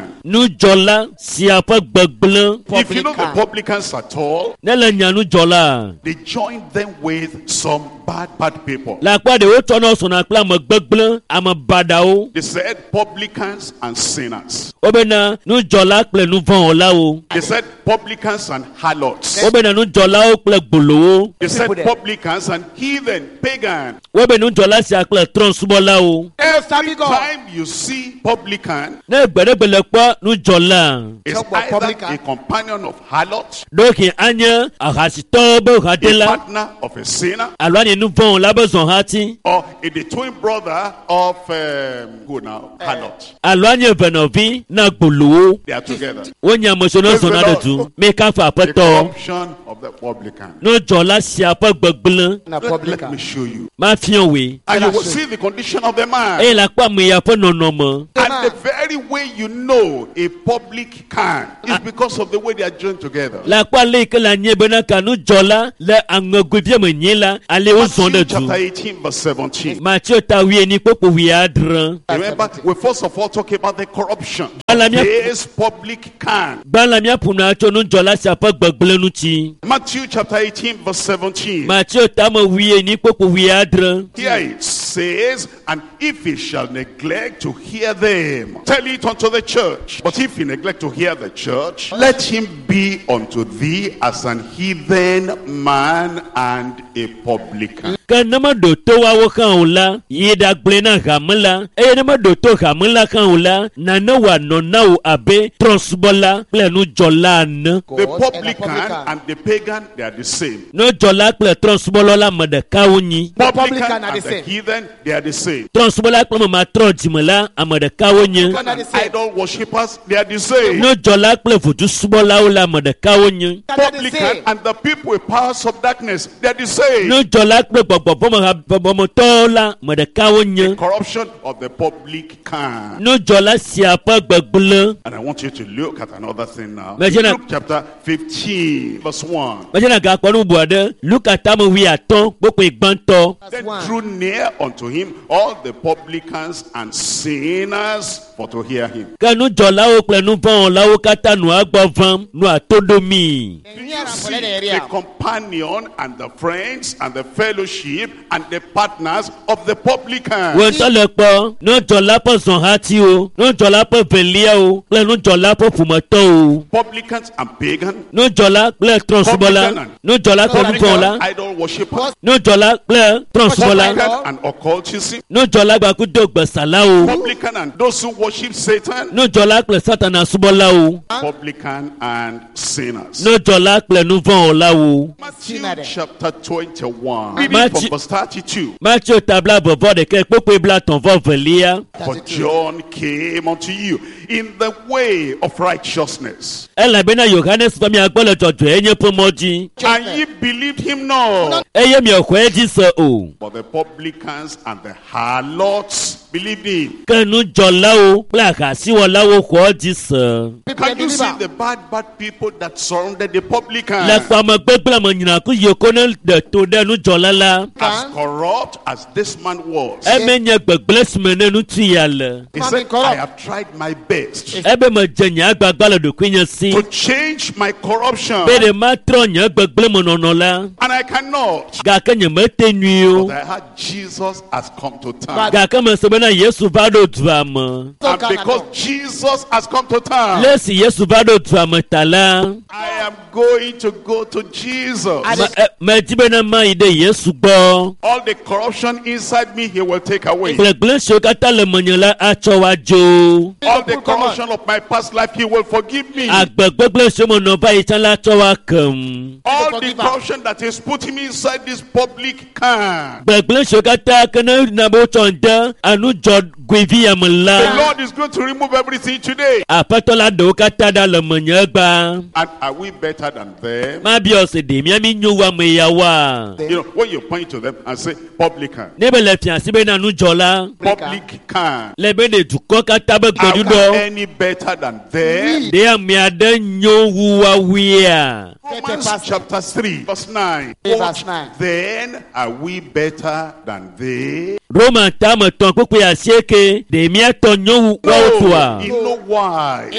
Nujola siapa gbegble. If you know the publicans at all, Nela nya nujola. they joined them with some bad people. La kwa de otono sona kla mo gbegble ama badao. They said publicans and sinners. Obena nujola kple nuvon ola o. They said publicans and harlots. Obena nujola o kple gbolo. They said publicans and heathen, pagan. Obena nujola si akle transbola o. Every time you see publican, Ne gbedebele kwa nujola. it's either a companion of harlots, Doki anya ahasito be a hadela. partner of a sinner, Alwani nuvon ola be son hati. or the twin brother of harlot. Alwani venovi na gbolo. They are together. Wonya mosono sona de tu. Me ka fa The peto. corruption of the publican. Nujola siapa gbegble. Let me show you. Ma fion we. And you will see the condition of the man. E la kwa me ya po nonomo. And the very way you know a public can is because of the way they are joined together. La kwa le ke la nye bena ka nujola le angoguvie me nyela ale o son de Matthew tu. chapter 18 verse 17. Mathieu ta wie ni popo wi adran. Remember, we first of all talk about the corruption. Alamia- This public can. Bala mi apuna cho nujola siapa gbegble nu ti. Matthew chapter 18 verse 17. Mathieu ta mo wie ni popo wi adran. Here it says, and if he shall neglect to hear them, tell it unto the church. But if he neglect to hear the church, let him be unto thee as an heathen man and a publican. Ka nama do to wa wo kan o la ye da gble na gamla e nama do to gamla kan o la na na wa no na o abe transbola ple nu jola na The publican and the pagan, they are the same. no jola ple transbola la made ka woni Publican and the heathen, they are the same. transbola ple ma tro jimla amade ka woni And idol worshippers, they are the same. no jola ple futu subola o la made ka woni Publican and the people with powers of darkness, they are the same. no jola ple gbogbo mo to la made ka woni Corruption of the publican. no jola siapa gbegble And I want you to look at another thing now. Imagine Luke chapter 15 verse 1. bajana ga ponu buade luka tamu wi aton popo igbanto Then drew near unto him all the publicans and sinners for to hear him. kanu jola o ple nu von la o kata nu agbovan nu atodomi You see the companion and the friends and the fellowship and the partners of the publican. wo to le po nu jola po son hati o nu jola po velia o ple nu jola po fumoto o Publicans and pagan. nu jola ple transbola nu jola po nu von la Idol worshippers. nu jola ple transbola Publican and occultism. nu jola gba ku do gbesala o Publican and those who worship Satan. nu jola ple satana subola o Publican and sinners. nu jola ple nu von ola o Matthew chapter 21. Matthew- Reading from verse 32. Mathieu tabla bobo de ke popo bla ton vo velia For John came unto you in the way of righteousness, ela bena Johannes fami agbolo jojo enye pomoji and ye believed him not. eye mi okwe ji so o But the publicans and the harlots believed him. kanu jola o pla ka si wo lawo ko ji so Can you see the bad people that surrounded the publican? la pa mo gbegble mo nyina ku yoko ne de to de nu jola la As corrupt as this man was, e menye gbegble smene nu tuyale he said, I have tried my best e be mo jenya agbagba le do kunya si to change my corruption, be de ma tro nya gbegble mo nono la and I cannot. ga ke nye mete nui o But I heard Jesus has come to town. ga ke mo se bena Yesu va do tuama And because Jesus has come to town, lesi Yesu va do tuama tala I am going to go to Jesus. me jibe na ma ide Yesu gbo All the corruption inside me, he will take away. gbegble so kata le monyola acho wa jo All the corruption of my past life, he will forgive me. agbegbegle so mo no ba itan la cho wa kam All the corruption that is putting me inside this public can. gbegble so kata kana na bo chonda anu jo gwevi The amla Lord is going to remove everything today. apatola do kata da le monyagba And are we better than them? ma bi o se de mi ami nyu wa me ya wa You know, when you point to them and say, publican, ne be le fian sibe na nu jola public can. le be de duko kata be Are gbedu we do any better than them? de ami ade nyu wa wia Romans chapter 3, verse 9. Verse 9. Then are we better than they? Roma tama ton kukwe asieke de miato nyowu wautua. In no wise.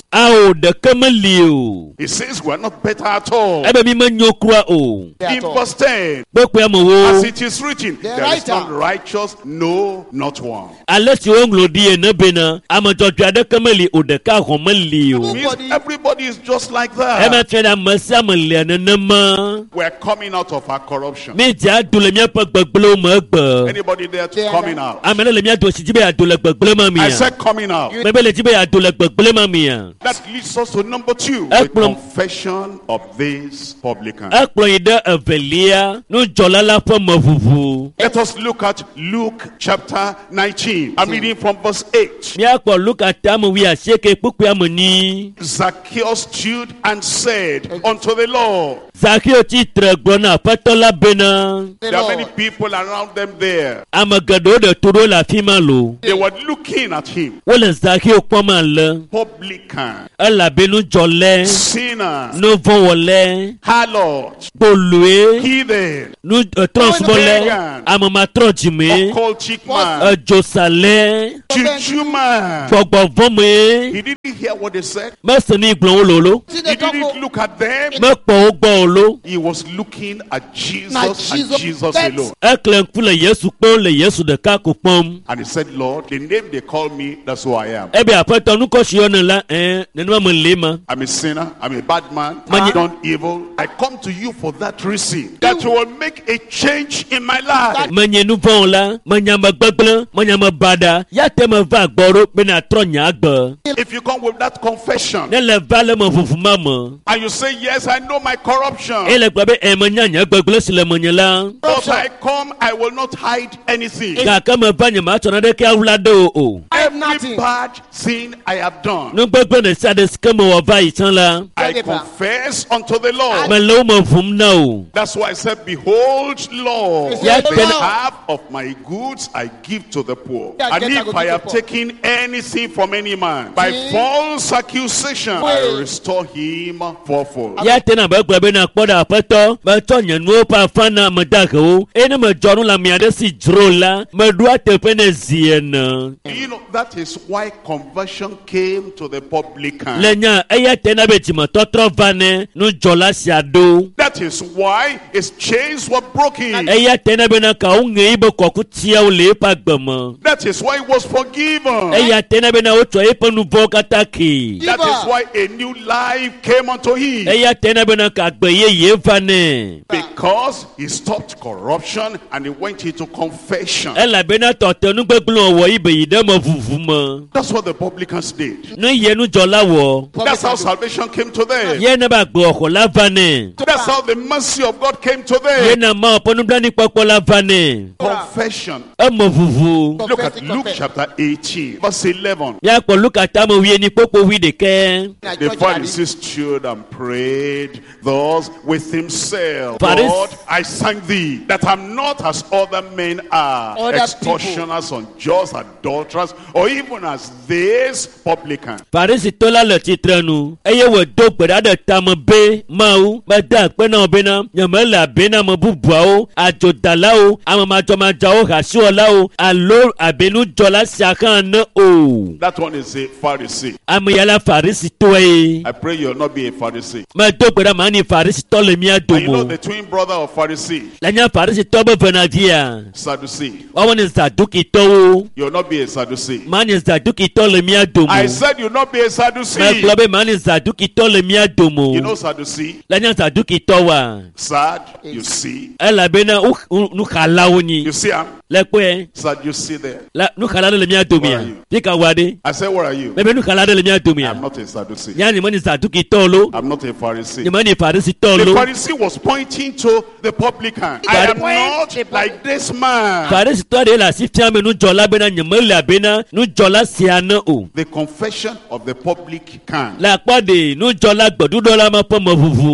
Ao de kamelio. He says we are not better at all. Ebe mi manyokwa o. In verse 10, Kukwe amowo. as it is written, there is none righteous, no, not one. Alesi onglo die nebena. Amajodja de kameli o de ka homelio. Means everybody is just like that. Ema trena masamele nenema. We are coming out of our corruption. Meja dule miapa gbegble megbe. Anybody there to coming out? Amene le miado sijibe ya dule gbegble I mamia. said coming out. Bebe le jibe ya dule gbegble mamia. That leads us to number 2, the confession of this publican. Ekplon ide evelia nu jolala po mavuvu. Let us look at Luke chapter 19. I'm reading from verse 8. Miakpo Luka tamu wi asieke kukwe amoni. Zacchaeus stood and said unto the Lord. Zakio ti tregbona patola bena. There are many people around them there. Amagado de turo la fimalo. They were looking at him. Wole Zakio kwama le. Publican, Ala benu jole. sinner, Nu von wole. harlot, Bolue. heathen, Nu transmole. Amama trojime. occultic man, Josale. juju man. Fogbo vome. He didn't hear what they said. Meseni igbon ololo. He didn't look at them. Mepo ogbo olo. He was looking at Jesus Like and Jesus. Jesus That's- alone. Eklen kule Yesu pon le Yesu de ka ko pom. And he said, Lord, the name they call me, that's who I am. Ebe apeto nu ko si ona la nenu ma lema. I'm a sinner. I'm a bad man. Man, I've done evil. I come to you for that reason. That you will make a change in my life. Manye nu von la, manyama gbegble, manyama bada. Ya te me va gboro be na tronya agbe. If you come with that confession Ne le va le mo fufuma mo. and you say, yes, I know my corruption. E le gbe be manyanya gbegble si le manye la. But I come, I will not hide anything. Ka ka me va nyama chona de ka wlade o. Every nothing. bad sin I have done, Nu gbegble ne sa de skemo wa va itan la. I confess unto the Lord. Me lo mo fum na o. That's why I said, behold, Lord, Yeah, the then- half of my goods I give to the poor. Yeah, And get that if go I give have to the poor. taken anything from any man by See? false accusation, I Wait. restore him fourfold. Ya te na be gbe be na kpoda apeto. Me to nyanu pa fana me dake o. Ene me jonu la mi ade si jro la. Me do atepe ne ziena. You know, that is why conversion came to the publican. Lenya eya te na be timo totro vane nu jola siado. That is why his chains were broken. Eya te na be na ka unge ibe koku tia o le pa gbemo. That is why he was forgiven. Eya te na be na ocho epe nu vo kataki. That is why a new life came unto him. Eya te na be na ka gbe ye vane. Because he stopped corruption and he went into confession. Ela be na tote nu gbegblon wo ibe ide mo vuvu mo. That's what the publicans did. Nu ye nu jola wo. That's how salvation came to them. Ye na ba gbe oko la vane. That's how the mercy of God came to Ye them. na ma oponu blani popo la vane. Confession. E mo vuvu. Look at Luke chapter 18, verse 11. Ya po luka ta mo wie ni popo wi de ke. The Pharisee stood and prayed thus with himself. Pharisee- Lord, I thank thee that I'm not as other men are, Other extortioners, unjust, adulterers, or even as this publican. Farisi tola le titrenu. Eye wo do gbeda de tamo be mau. Ba da pe na be na. Nyama la be na mo bubua o. Ajo dala o. Ama ma ja o ha si ola o. Alo abenu jola siakan na o. That one is a Pharisee. Ama yala farisi to e. I pray you'll not be a Pharisee. Ma do gbeda ma ni farisi to le mi And you know adomo. the twin brother of Pharisee, La nya farisi to be venadia. Sadducee. Wa woni Saduki to o. You'll not be a Sadducee. Ma ni Saduki to le mi adomo. I said you'll not be a Ma Sadducee. globe ma ni Saduki to le mi adomo. You know Sadducee? La nya Saduki to wa. Sad, you see. Ela be na nu khala woni. You see him? Le pe Sad, you see there. la nu khala le mi adomia. Where are you? Pika wade. I said, where are you? Bebe nu khala le mi I'm adomia. not a Sadducee. Yani mani Saduki tolo. I'm not a Pharisee. Ni mani Farisi The tolo. Pharisee was pointing to the publican. I am not like this man. Farisi to de la sifia me nu jola be na nyemela be na nu jola siana o. The confession of the publican. La pade nu jola gbodu dola ma po mo vuvu. Look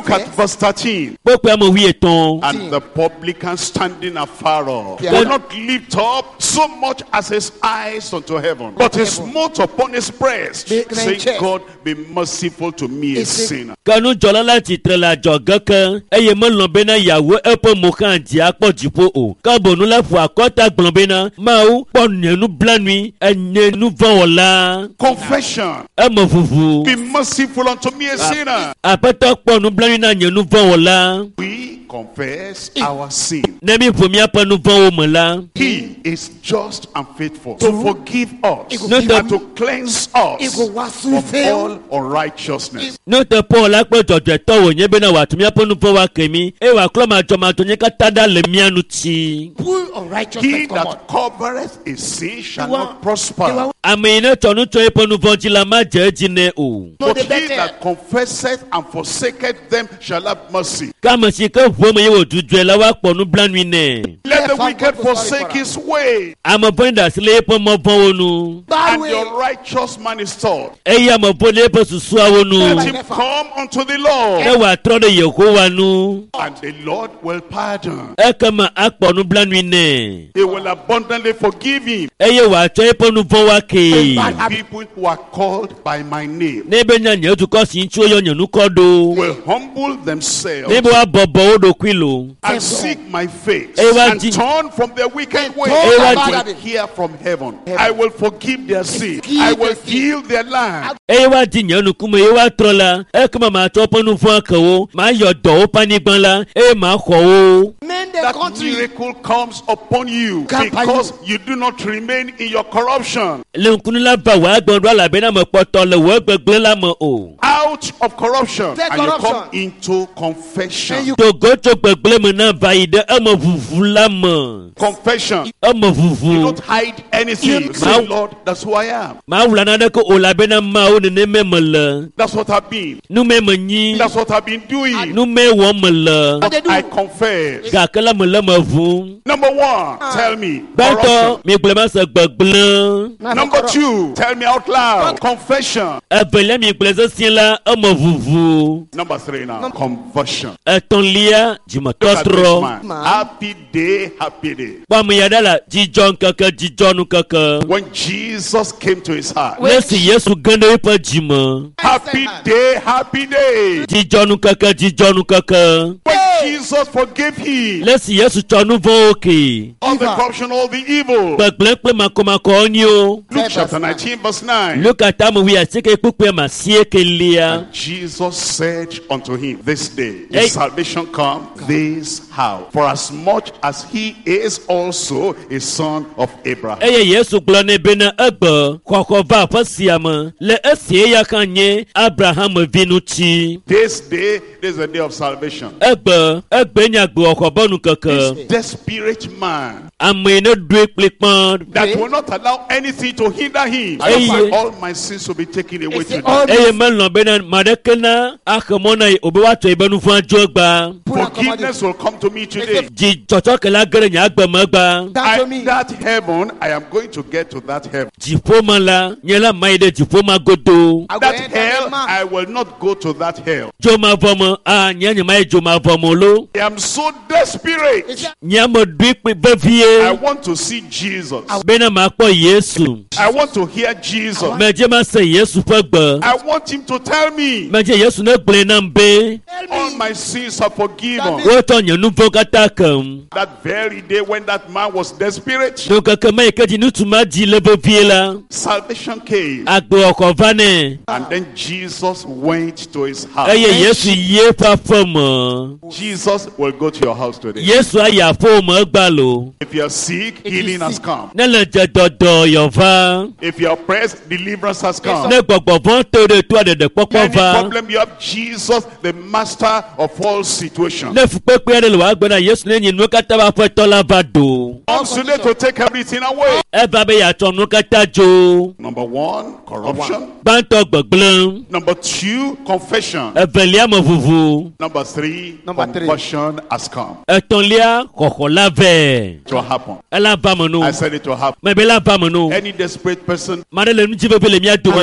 Look at verse 13. Pọ́pẹ́ àmọ̀ wí ètò. And the publican standing afar off Yeah. will not lift up so much as his eyes unto heaven, but he smote upon his breast, saying, God, be merciful to me, a sinner. Kanu jọlọ láti tẹ̀lé àjọ gánkan. Ẹyẹ mọ́ lọ́nbẹ́ náà yàwó ẹ̀pọ̀ mọ̀kàn àti àpọ̀jùpọ̀ o. Kábọ̀nù láfù àkọ́tà gbọ̀nbẹ́ náà máa ń pọ̀ nẹ̀nu blanui ẹ̀nẹ̀nu vọ̀wọ̀lá. Confession. Ẹ mọ̀ fùfù. Be merciful unto me, a sinner. Àpẹtọ pọ̀nù blanui náà nẹ̀nu vọ̀wọ̀lá. We confess our sin. Nẹ́bí fòmí apẹnu vọ̀wọ̀ mọ̀lá. He is just and faithful to forgive us No, and to cleanse us from all unrighteousness. N'ote Paul akpọjọjọ tọwọ nye bena watu mi aponu fọ wa kemi e wa klọ ma jọ ma to nye ka tada le mianu ti. Pull He unrighteousness come on. that covereth a sin shall not prosper. Àmì iná tọ̀nù tọ́ eponu fọ́njì la má jẹ́ jìnnà o. No, But the he better. that confesseth and forsaketh them shall have mercy. Káàmù sí ká fún ọmọ yẹn wò dúdú ẹ̀ la wá pọ̀nù blanui nẹ̀. Let the Yes, wicked I'm going to forsake sorry his way, Àmọ̀ bọ́n dà sílé epọ̀ mọ́ bọ́n wọnú. Bad and way. the righteous man is taught. Ẹ yà mọ̀ bọ́n lé epọ̀ sùsù àwọn Let him nù. come unto the Lord, Ẹ wà tọ́ de yẹ̀kọ́ wa nù. and the Lord will pardon. Ẹ kà mà á pọ̀nù blanui nẹ̀. He will abundantly forgive him. Ẹ yẹ wà tọ́ eponu fọ́ wa kè. People who are called by my name N'ebe nya nyɛ tu kɔ si ŋtsi yɔ nyɔnu kɔ do. will humble themselves N'ebe wa bɔbɔ wo do kui lo. and seek my face Ewa and di- turn from their wicked way. Ewa I di- will hear from heaven. I will forgive their sin. I will heal their land. Eye wa di nyɔnu kume ye wa trɔ la. Ekema ma tɔ pɔnu fún akawo. Ma yɔ dɔ wo panigban la. Eye ma xɔ wo. Men the That country. miracle comes upon you Come by because you do not remain in your corruption. Lenkunu la ba wa gbɔn do alabena me kpɔtɔ le wo gbegble la me o. Out of corruption, Take and you come corruption. into confession. And you- Togo tso gbegble me na va yi ɖe eme vuvu la me. Confession. Eme You vuvu. don't hide anything. You say, Lord, that's who I am. Ma wula na ɖe ko o labena ma wo neneme me le. That's what I've been. Nume me nyi. That's what I've been doing. Nume wɔ me le. What they do? I confess. Gake la me le me vu. Number one, tell me Gbɛtɔ corruption. mi gblɔ ma se gbegble. Number two, tell me out loud confession. Evelia mi gblɔ sesẽ la eme vuvu. Number three now, conversion. Etɔ̃lia Look at this dzimetɔtrɔ. man. Happy day, happy day. Kpɔmi ya ɖe la dzidzɔ nkeke dzidzɔ nukeke. When Jesus came to his heart. Nesi Yesu ge ɖe eƒe dzime. Happy day, happy day. Dzidzɔ nukeke dzidzɔ nukeke. When Jesus forgave him Nesi Yesu tsɔ nu vɔwo ke. all the corruption, all the evil. Gbegblẽ kple makɔmakɔ nyi o. Luke chapter 19 verse 9. Luka tame wi asike kpukpue ma sie kelia. Jesus said unto him, this day Hey. is salvation come this house, for as much as he is also a son of Abraham. Eye Yesu gblɔ nɛ bena egbe xɔxɔ va aƒe sia me le esie ya kan nye Abraham vi ŋuti. This day is the day of salvation. Egbe nye agbewɔxɔ be nukeke. Desperate man Ame yi ne ɖoe kpli kpɔn. that will not allow anything to hinder him. Hey. All my sins will be taken away It's today. all- Eye melɔ bena maɖeke na axe mɔ na yi o be woatsɔ yi be nu vɔ̃ dzo gba. Forgiveness will come to me today. Dzidzɔtsɔke la ge ɖe nye agbe me gba. Down to me. That heaven, I am going to get to that heaven. Dziƒo me la nye la ma yi ɖe dziƒo ma godo. I go That enter hell, that man. I will not go to that hell. Dzomavɔ me nye ma yi dzomavɔ me lo. I am so desperate. It's a- Nye ame ɖoe kpli I vevie want to see Jesus. bena makpɔ Yesu. I want to hear Jesus. Medze ma se Yesu ƒe gbe. I want him to tell me Medze Yesu ne gblɔe nam be Tell all me. my sins are forgiven. wotɔ nye nu vɔ̃ katã kem. That very day when that man was desperate, Tso keke me yi ke dzi ŋutsu ma dzi le vevie la, salvation came. agbewɔxɔ va nɛ. And then Jesus went to his house. Eye Yesu yi eƒe aƒe me. Jesus will go to your house today. Yesu ayi aƒewo me egba lo. If you are sick, If you healing has sick. come. Ne le dzedɔdɔ yɔva. If you are oppressed, deliverance has come. Ne gbɔgbɔ vɔ̃ to ɖe toa ɖeɖekpɔkpɔ Any va. problem you have, Jesus, the master of all situations, Ne fukpekpe aɖe le wòagbe na Yesu ne nye nuwo katã ƒe aƒetɔ la va do. comes today to take everything away. Eva be yeatsɔ nuwo katã dzo. Number one, corruption. Gbãtɔ gbegblẽ. Number two, confession. Evelia me vuvu. Number three, Number three. conversion has come. Etɔ̃lia xɔxɔ la vɛ. It will happen. Ela va me no. I said it will happen. Mebe la va me no. Any desperate person, Ma ɖe le nu dzi veve le mía where are dome. you?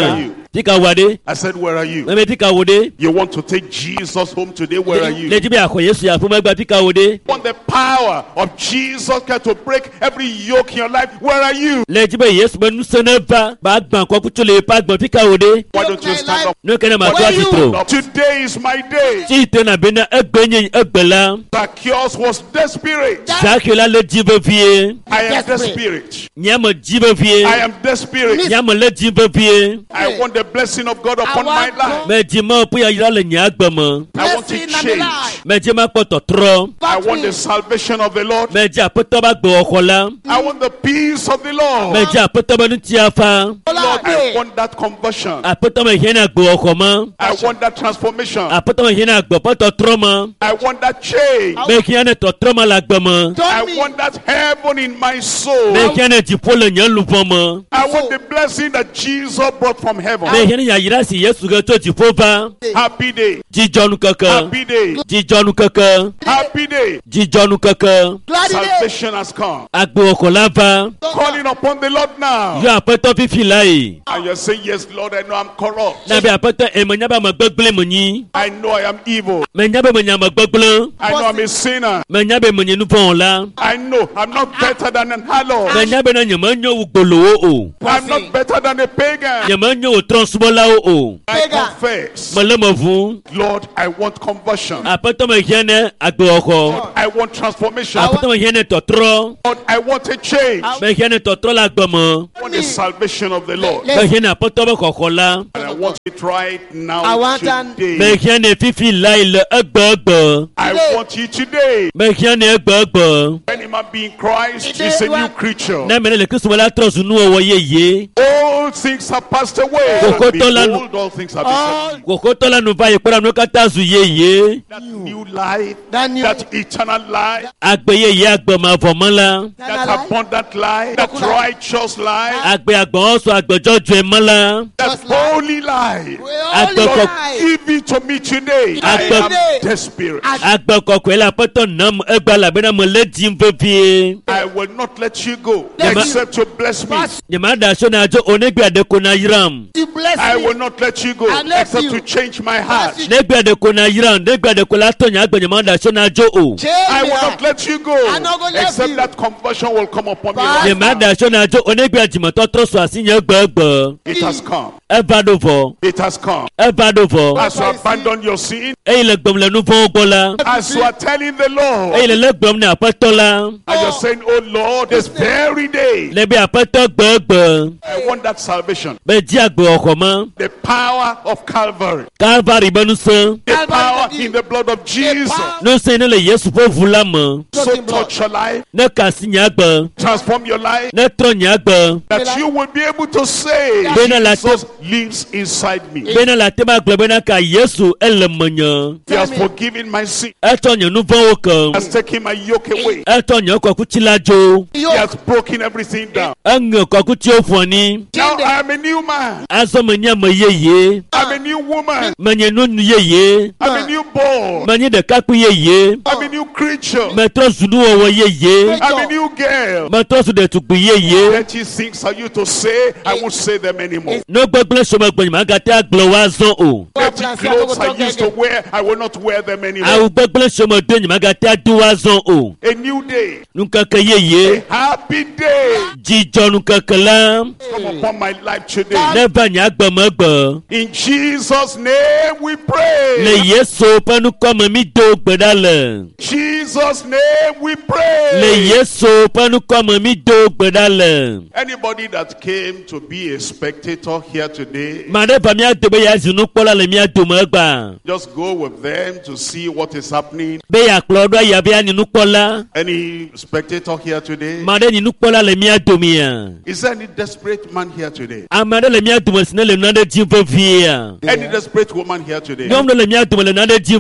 Tika wade. I said, where are you? Meme tika wade. You want to take Jesus home today? Where are you? Leji be akọ Yesu ya fún megba tika wade. You want the power of Jesus Christ to break every yoke in your life? Where are you? Leji be Yesu be nusene ba gban ko kuchule pa gban tika wade. Why don't you stand up? No kene ma to atitro. Today is my day. Ti te na be na egbenyin egbela. Zacchaeus was desperate. Zacchaeus la le jibe vie. I am desperate. Nyama jibe vie. I am desperate. Nyama le jibe vie. I want the blessing of God upon my life. Me jima pu ya ira le nya gbemo. I want to change. Me jima poto tro. I want the salvation of the Lord. Me ja poto ba gbo okola. I want the peace of the Lord. Me ja poto ba nu tiafa. Lord, I want that conversion. Apoto me hena gbo okoma. I want that transformation. Apoto me hena gbo poto troma. I want that change. Me kiane to troma la gbemo. I want that heaven in my soul. Me kiane jipo le nyan lupomo. I want the blessing that Jesus brought from heaven. Me hena ya ira si Yesu ge to jipo ba. Happy day. Jijonu kaka. Happy day. Jijonu kaka. Happy day. Jijonu kaka. Salvation has come. Agbo okola ba. Calling upon the Lord now. Yo apoto fifi lai. And you're saying, yes, Lord, I know I'm corrupt. Na be apoto e mo nya ba mo gbegble mo yin. I know I am evil. Me nya be mo nya mo gbegble. I know I'm a sinner. Me nya be mo nyinu pon la. I know I'm not better than an harlot. Me nya be na nyama nyo ugbolowo o. I'm not better than a pagan. Nyama nyo o transbola o. I confess. Mo le mo fun. Lord, I want conversion. Apoto me hiene agbo oko. I want transformation. Apoto me hiene totro. Lord, I want a change. Me hiene totro la gbomo. I want the salvation of the Lord. Me hiene apoto be kokola. And I want it right now today. Me hiene fifi lai le egbo. I want it today. Me hiene egbo. Any man being Christ is a new creature. Na me le Kristo wala trosu nu owo yeye. All things have passed away. Behold, all things have become new. Kokoto la nu ba ipora nu kata zu yeye. That new life, that eternal life, Agbe yeye agbo ma fomola. that abundant life, that righteous life, Agbe agbon so agbojo ju emola. that holy life. Agbe Lord, give it to me today. I am desperate. agbe kokwe la poto nam egba la bena mo le dimvevie. I will not let you go except to bless me. Nyama da so na jo onegbe adeko na yiram. I will not let you go except to change my heart. Negbe adeko na yiram, negbe adeko la tonya agbe nyama da so na jo o. I will not let you go except that conversion will come upon me. Nyama da so na jo onegbe ajimo to troso asinye gbegbe. It has come. Evadovo. It has come. Evadovo. As you abandon your sin, Eyi le gbom le nu fo gbola. as you are telling the Lord, Eyi le gbom na apetola. and you're saying, oh Lord, this very day, Lebi apeto gbegbe. I want that salvation. Be ji agbe okoma. The power of Calvary. Calvary benu se. The power in the blood of Jesus. No se ne le Yesu fo vula mo. So touch your life, Ne kasi nyagbe. transform your life, Ne tro nyagbe. that you will be able to say, Bena la Jesus lives inside me. Bena la tema gbe bena ka Yesu ele monyo. He has forgiven my sin. Eto nyo nu fo He kan. has taken my yoke away. Eto nyo ko kuchila jo. He has broken everything down. Engo ko kuchi ofoni. Now I am a new man. Aso menya mo yeye. I'm a new woman. Menye nu yeye. I'm a new boy. Menye de kaku yeye. I'm a new creature. Metro sunu owo yeye. I'm a new girl. Metro su de tukpu yeye. Dirty things are you to say, I won't say them anymore. No gbegble so mo gbe ma ga te aglo wa zon o. Dirty clothes I used to wear, I will not wear them anymore. Awu gbegble so mo de ma ga te adu wa zon o. A new day, Nunkaka yeye. happy day, Jijo nunkaka la. come upon my life today. Ne ba nya gbe mo gbe. In Jesus' name we pray. Le Yesu panu komo mi do gbedale. Jesus' name we pray. Le Yesu panu komo mi do gbedale. Anybody that came to be a spectator here today, Made pa mi adobe ya zinu pola le mi adomo egba. just go with them to see what is happening. Be ya klodo ya be ninu pola. Any spectator here today? Made ninu pola le mi adomia. Is there any desperate man here today? Amade le mi adomo sine le nade jimfo via. Any desperate woman here today? Nyom le mi adomo le nade jimfo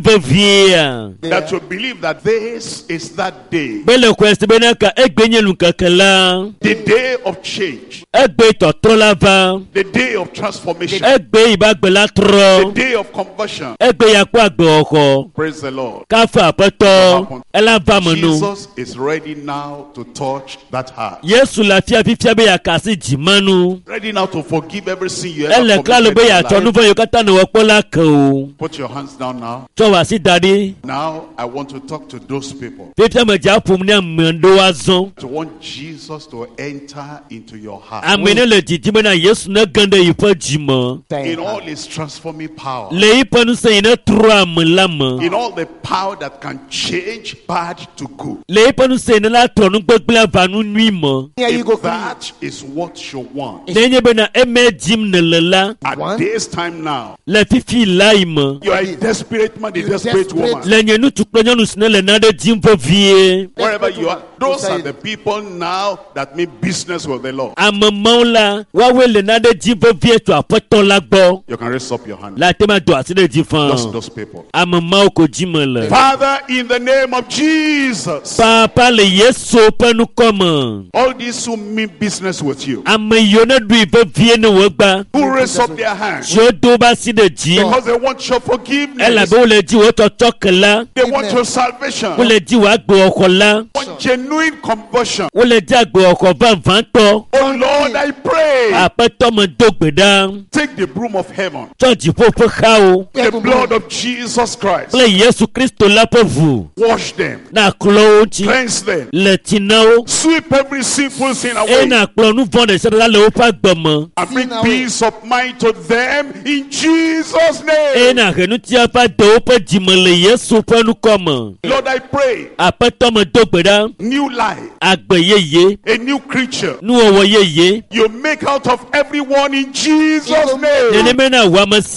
vevie. That you believe that this is that day. Bele kwesti bena ka egbenye lunkakela. The day of change. Egbe totrola va. The day of transformation. Egbe ibagbela tro. The day of conversion. Egbe yakwa agbe oko. Praise the Lord. Kafa apeto. Ela va monu. Jesus is ready now to touch that heart. Yesu la fia be yakasi jimanu. Ready now to forgive every sin you ever Ele klalo be ya committed in tonuvo yokata no wakola ko. Put your hands down now. Chowa si daddy. Now I want to talk to those people. Fifia me ja pumne mendo wazon. To want Jesus to enter into your heart. Amene le jijime na Yesu na gande yipa jima. In all his transforming power. Le yipa nu se ina trua mulama. In all the power that can change bad to good. Le yipa nu se ina la tronu gbegble vanu nuima. If that is what you want. Nenye bena eme jim ne lela. At this time now. Le fifi laima. You are a desperate man, a desperate woman. Le nyenu tukpenyo nu sine le nade jim vie. Wherever you are, those are the people now that mean business with the Lord. Amamaula wawe le nade jim vie to apoto lagbo. You can raise up your hand. La tema do asine jifan. Just those people. Amamau ko jimele. Father, in the name of Jesus. Papa le Yesu penu koma. All these who mean business with you. Ameyone du vie ne wogba. Who raise up their hands. Jodo ba si de jim. Because they want your forgiveness. Ela be le ji wo to chokela. They want your salvation. Wo le ji wa gbo okola. Want genuine conversion. Wo le ji agbo oko van to. Oh Lord, I pray. Apeto mo dogbeda. Take the broom of heaven. Church popo khao. The blood of Jesus Christ. Le Yesu Kristo la povu. Wash them. Na clothe. Cleanse them. Le tinao. Sweep every sinful sin away. E na clonu vonde se la le opa gbomo. And bring peace of mind to them in Jesus' name. E na renu ti apa do opa jimele Yesu penu koma. Lord, I pray. Apeto mo dogbeda. New life. Agbeyeye. A new creature. Nu owo yeye. You make out of everyone in Jesus' name. Nene mena wa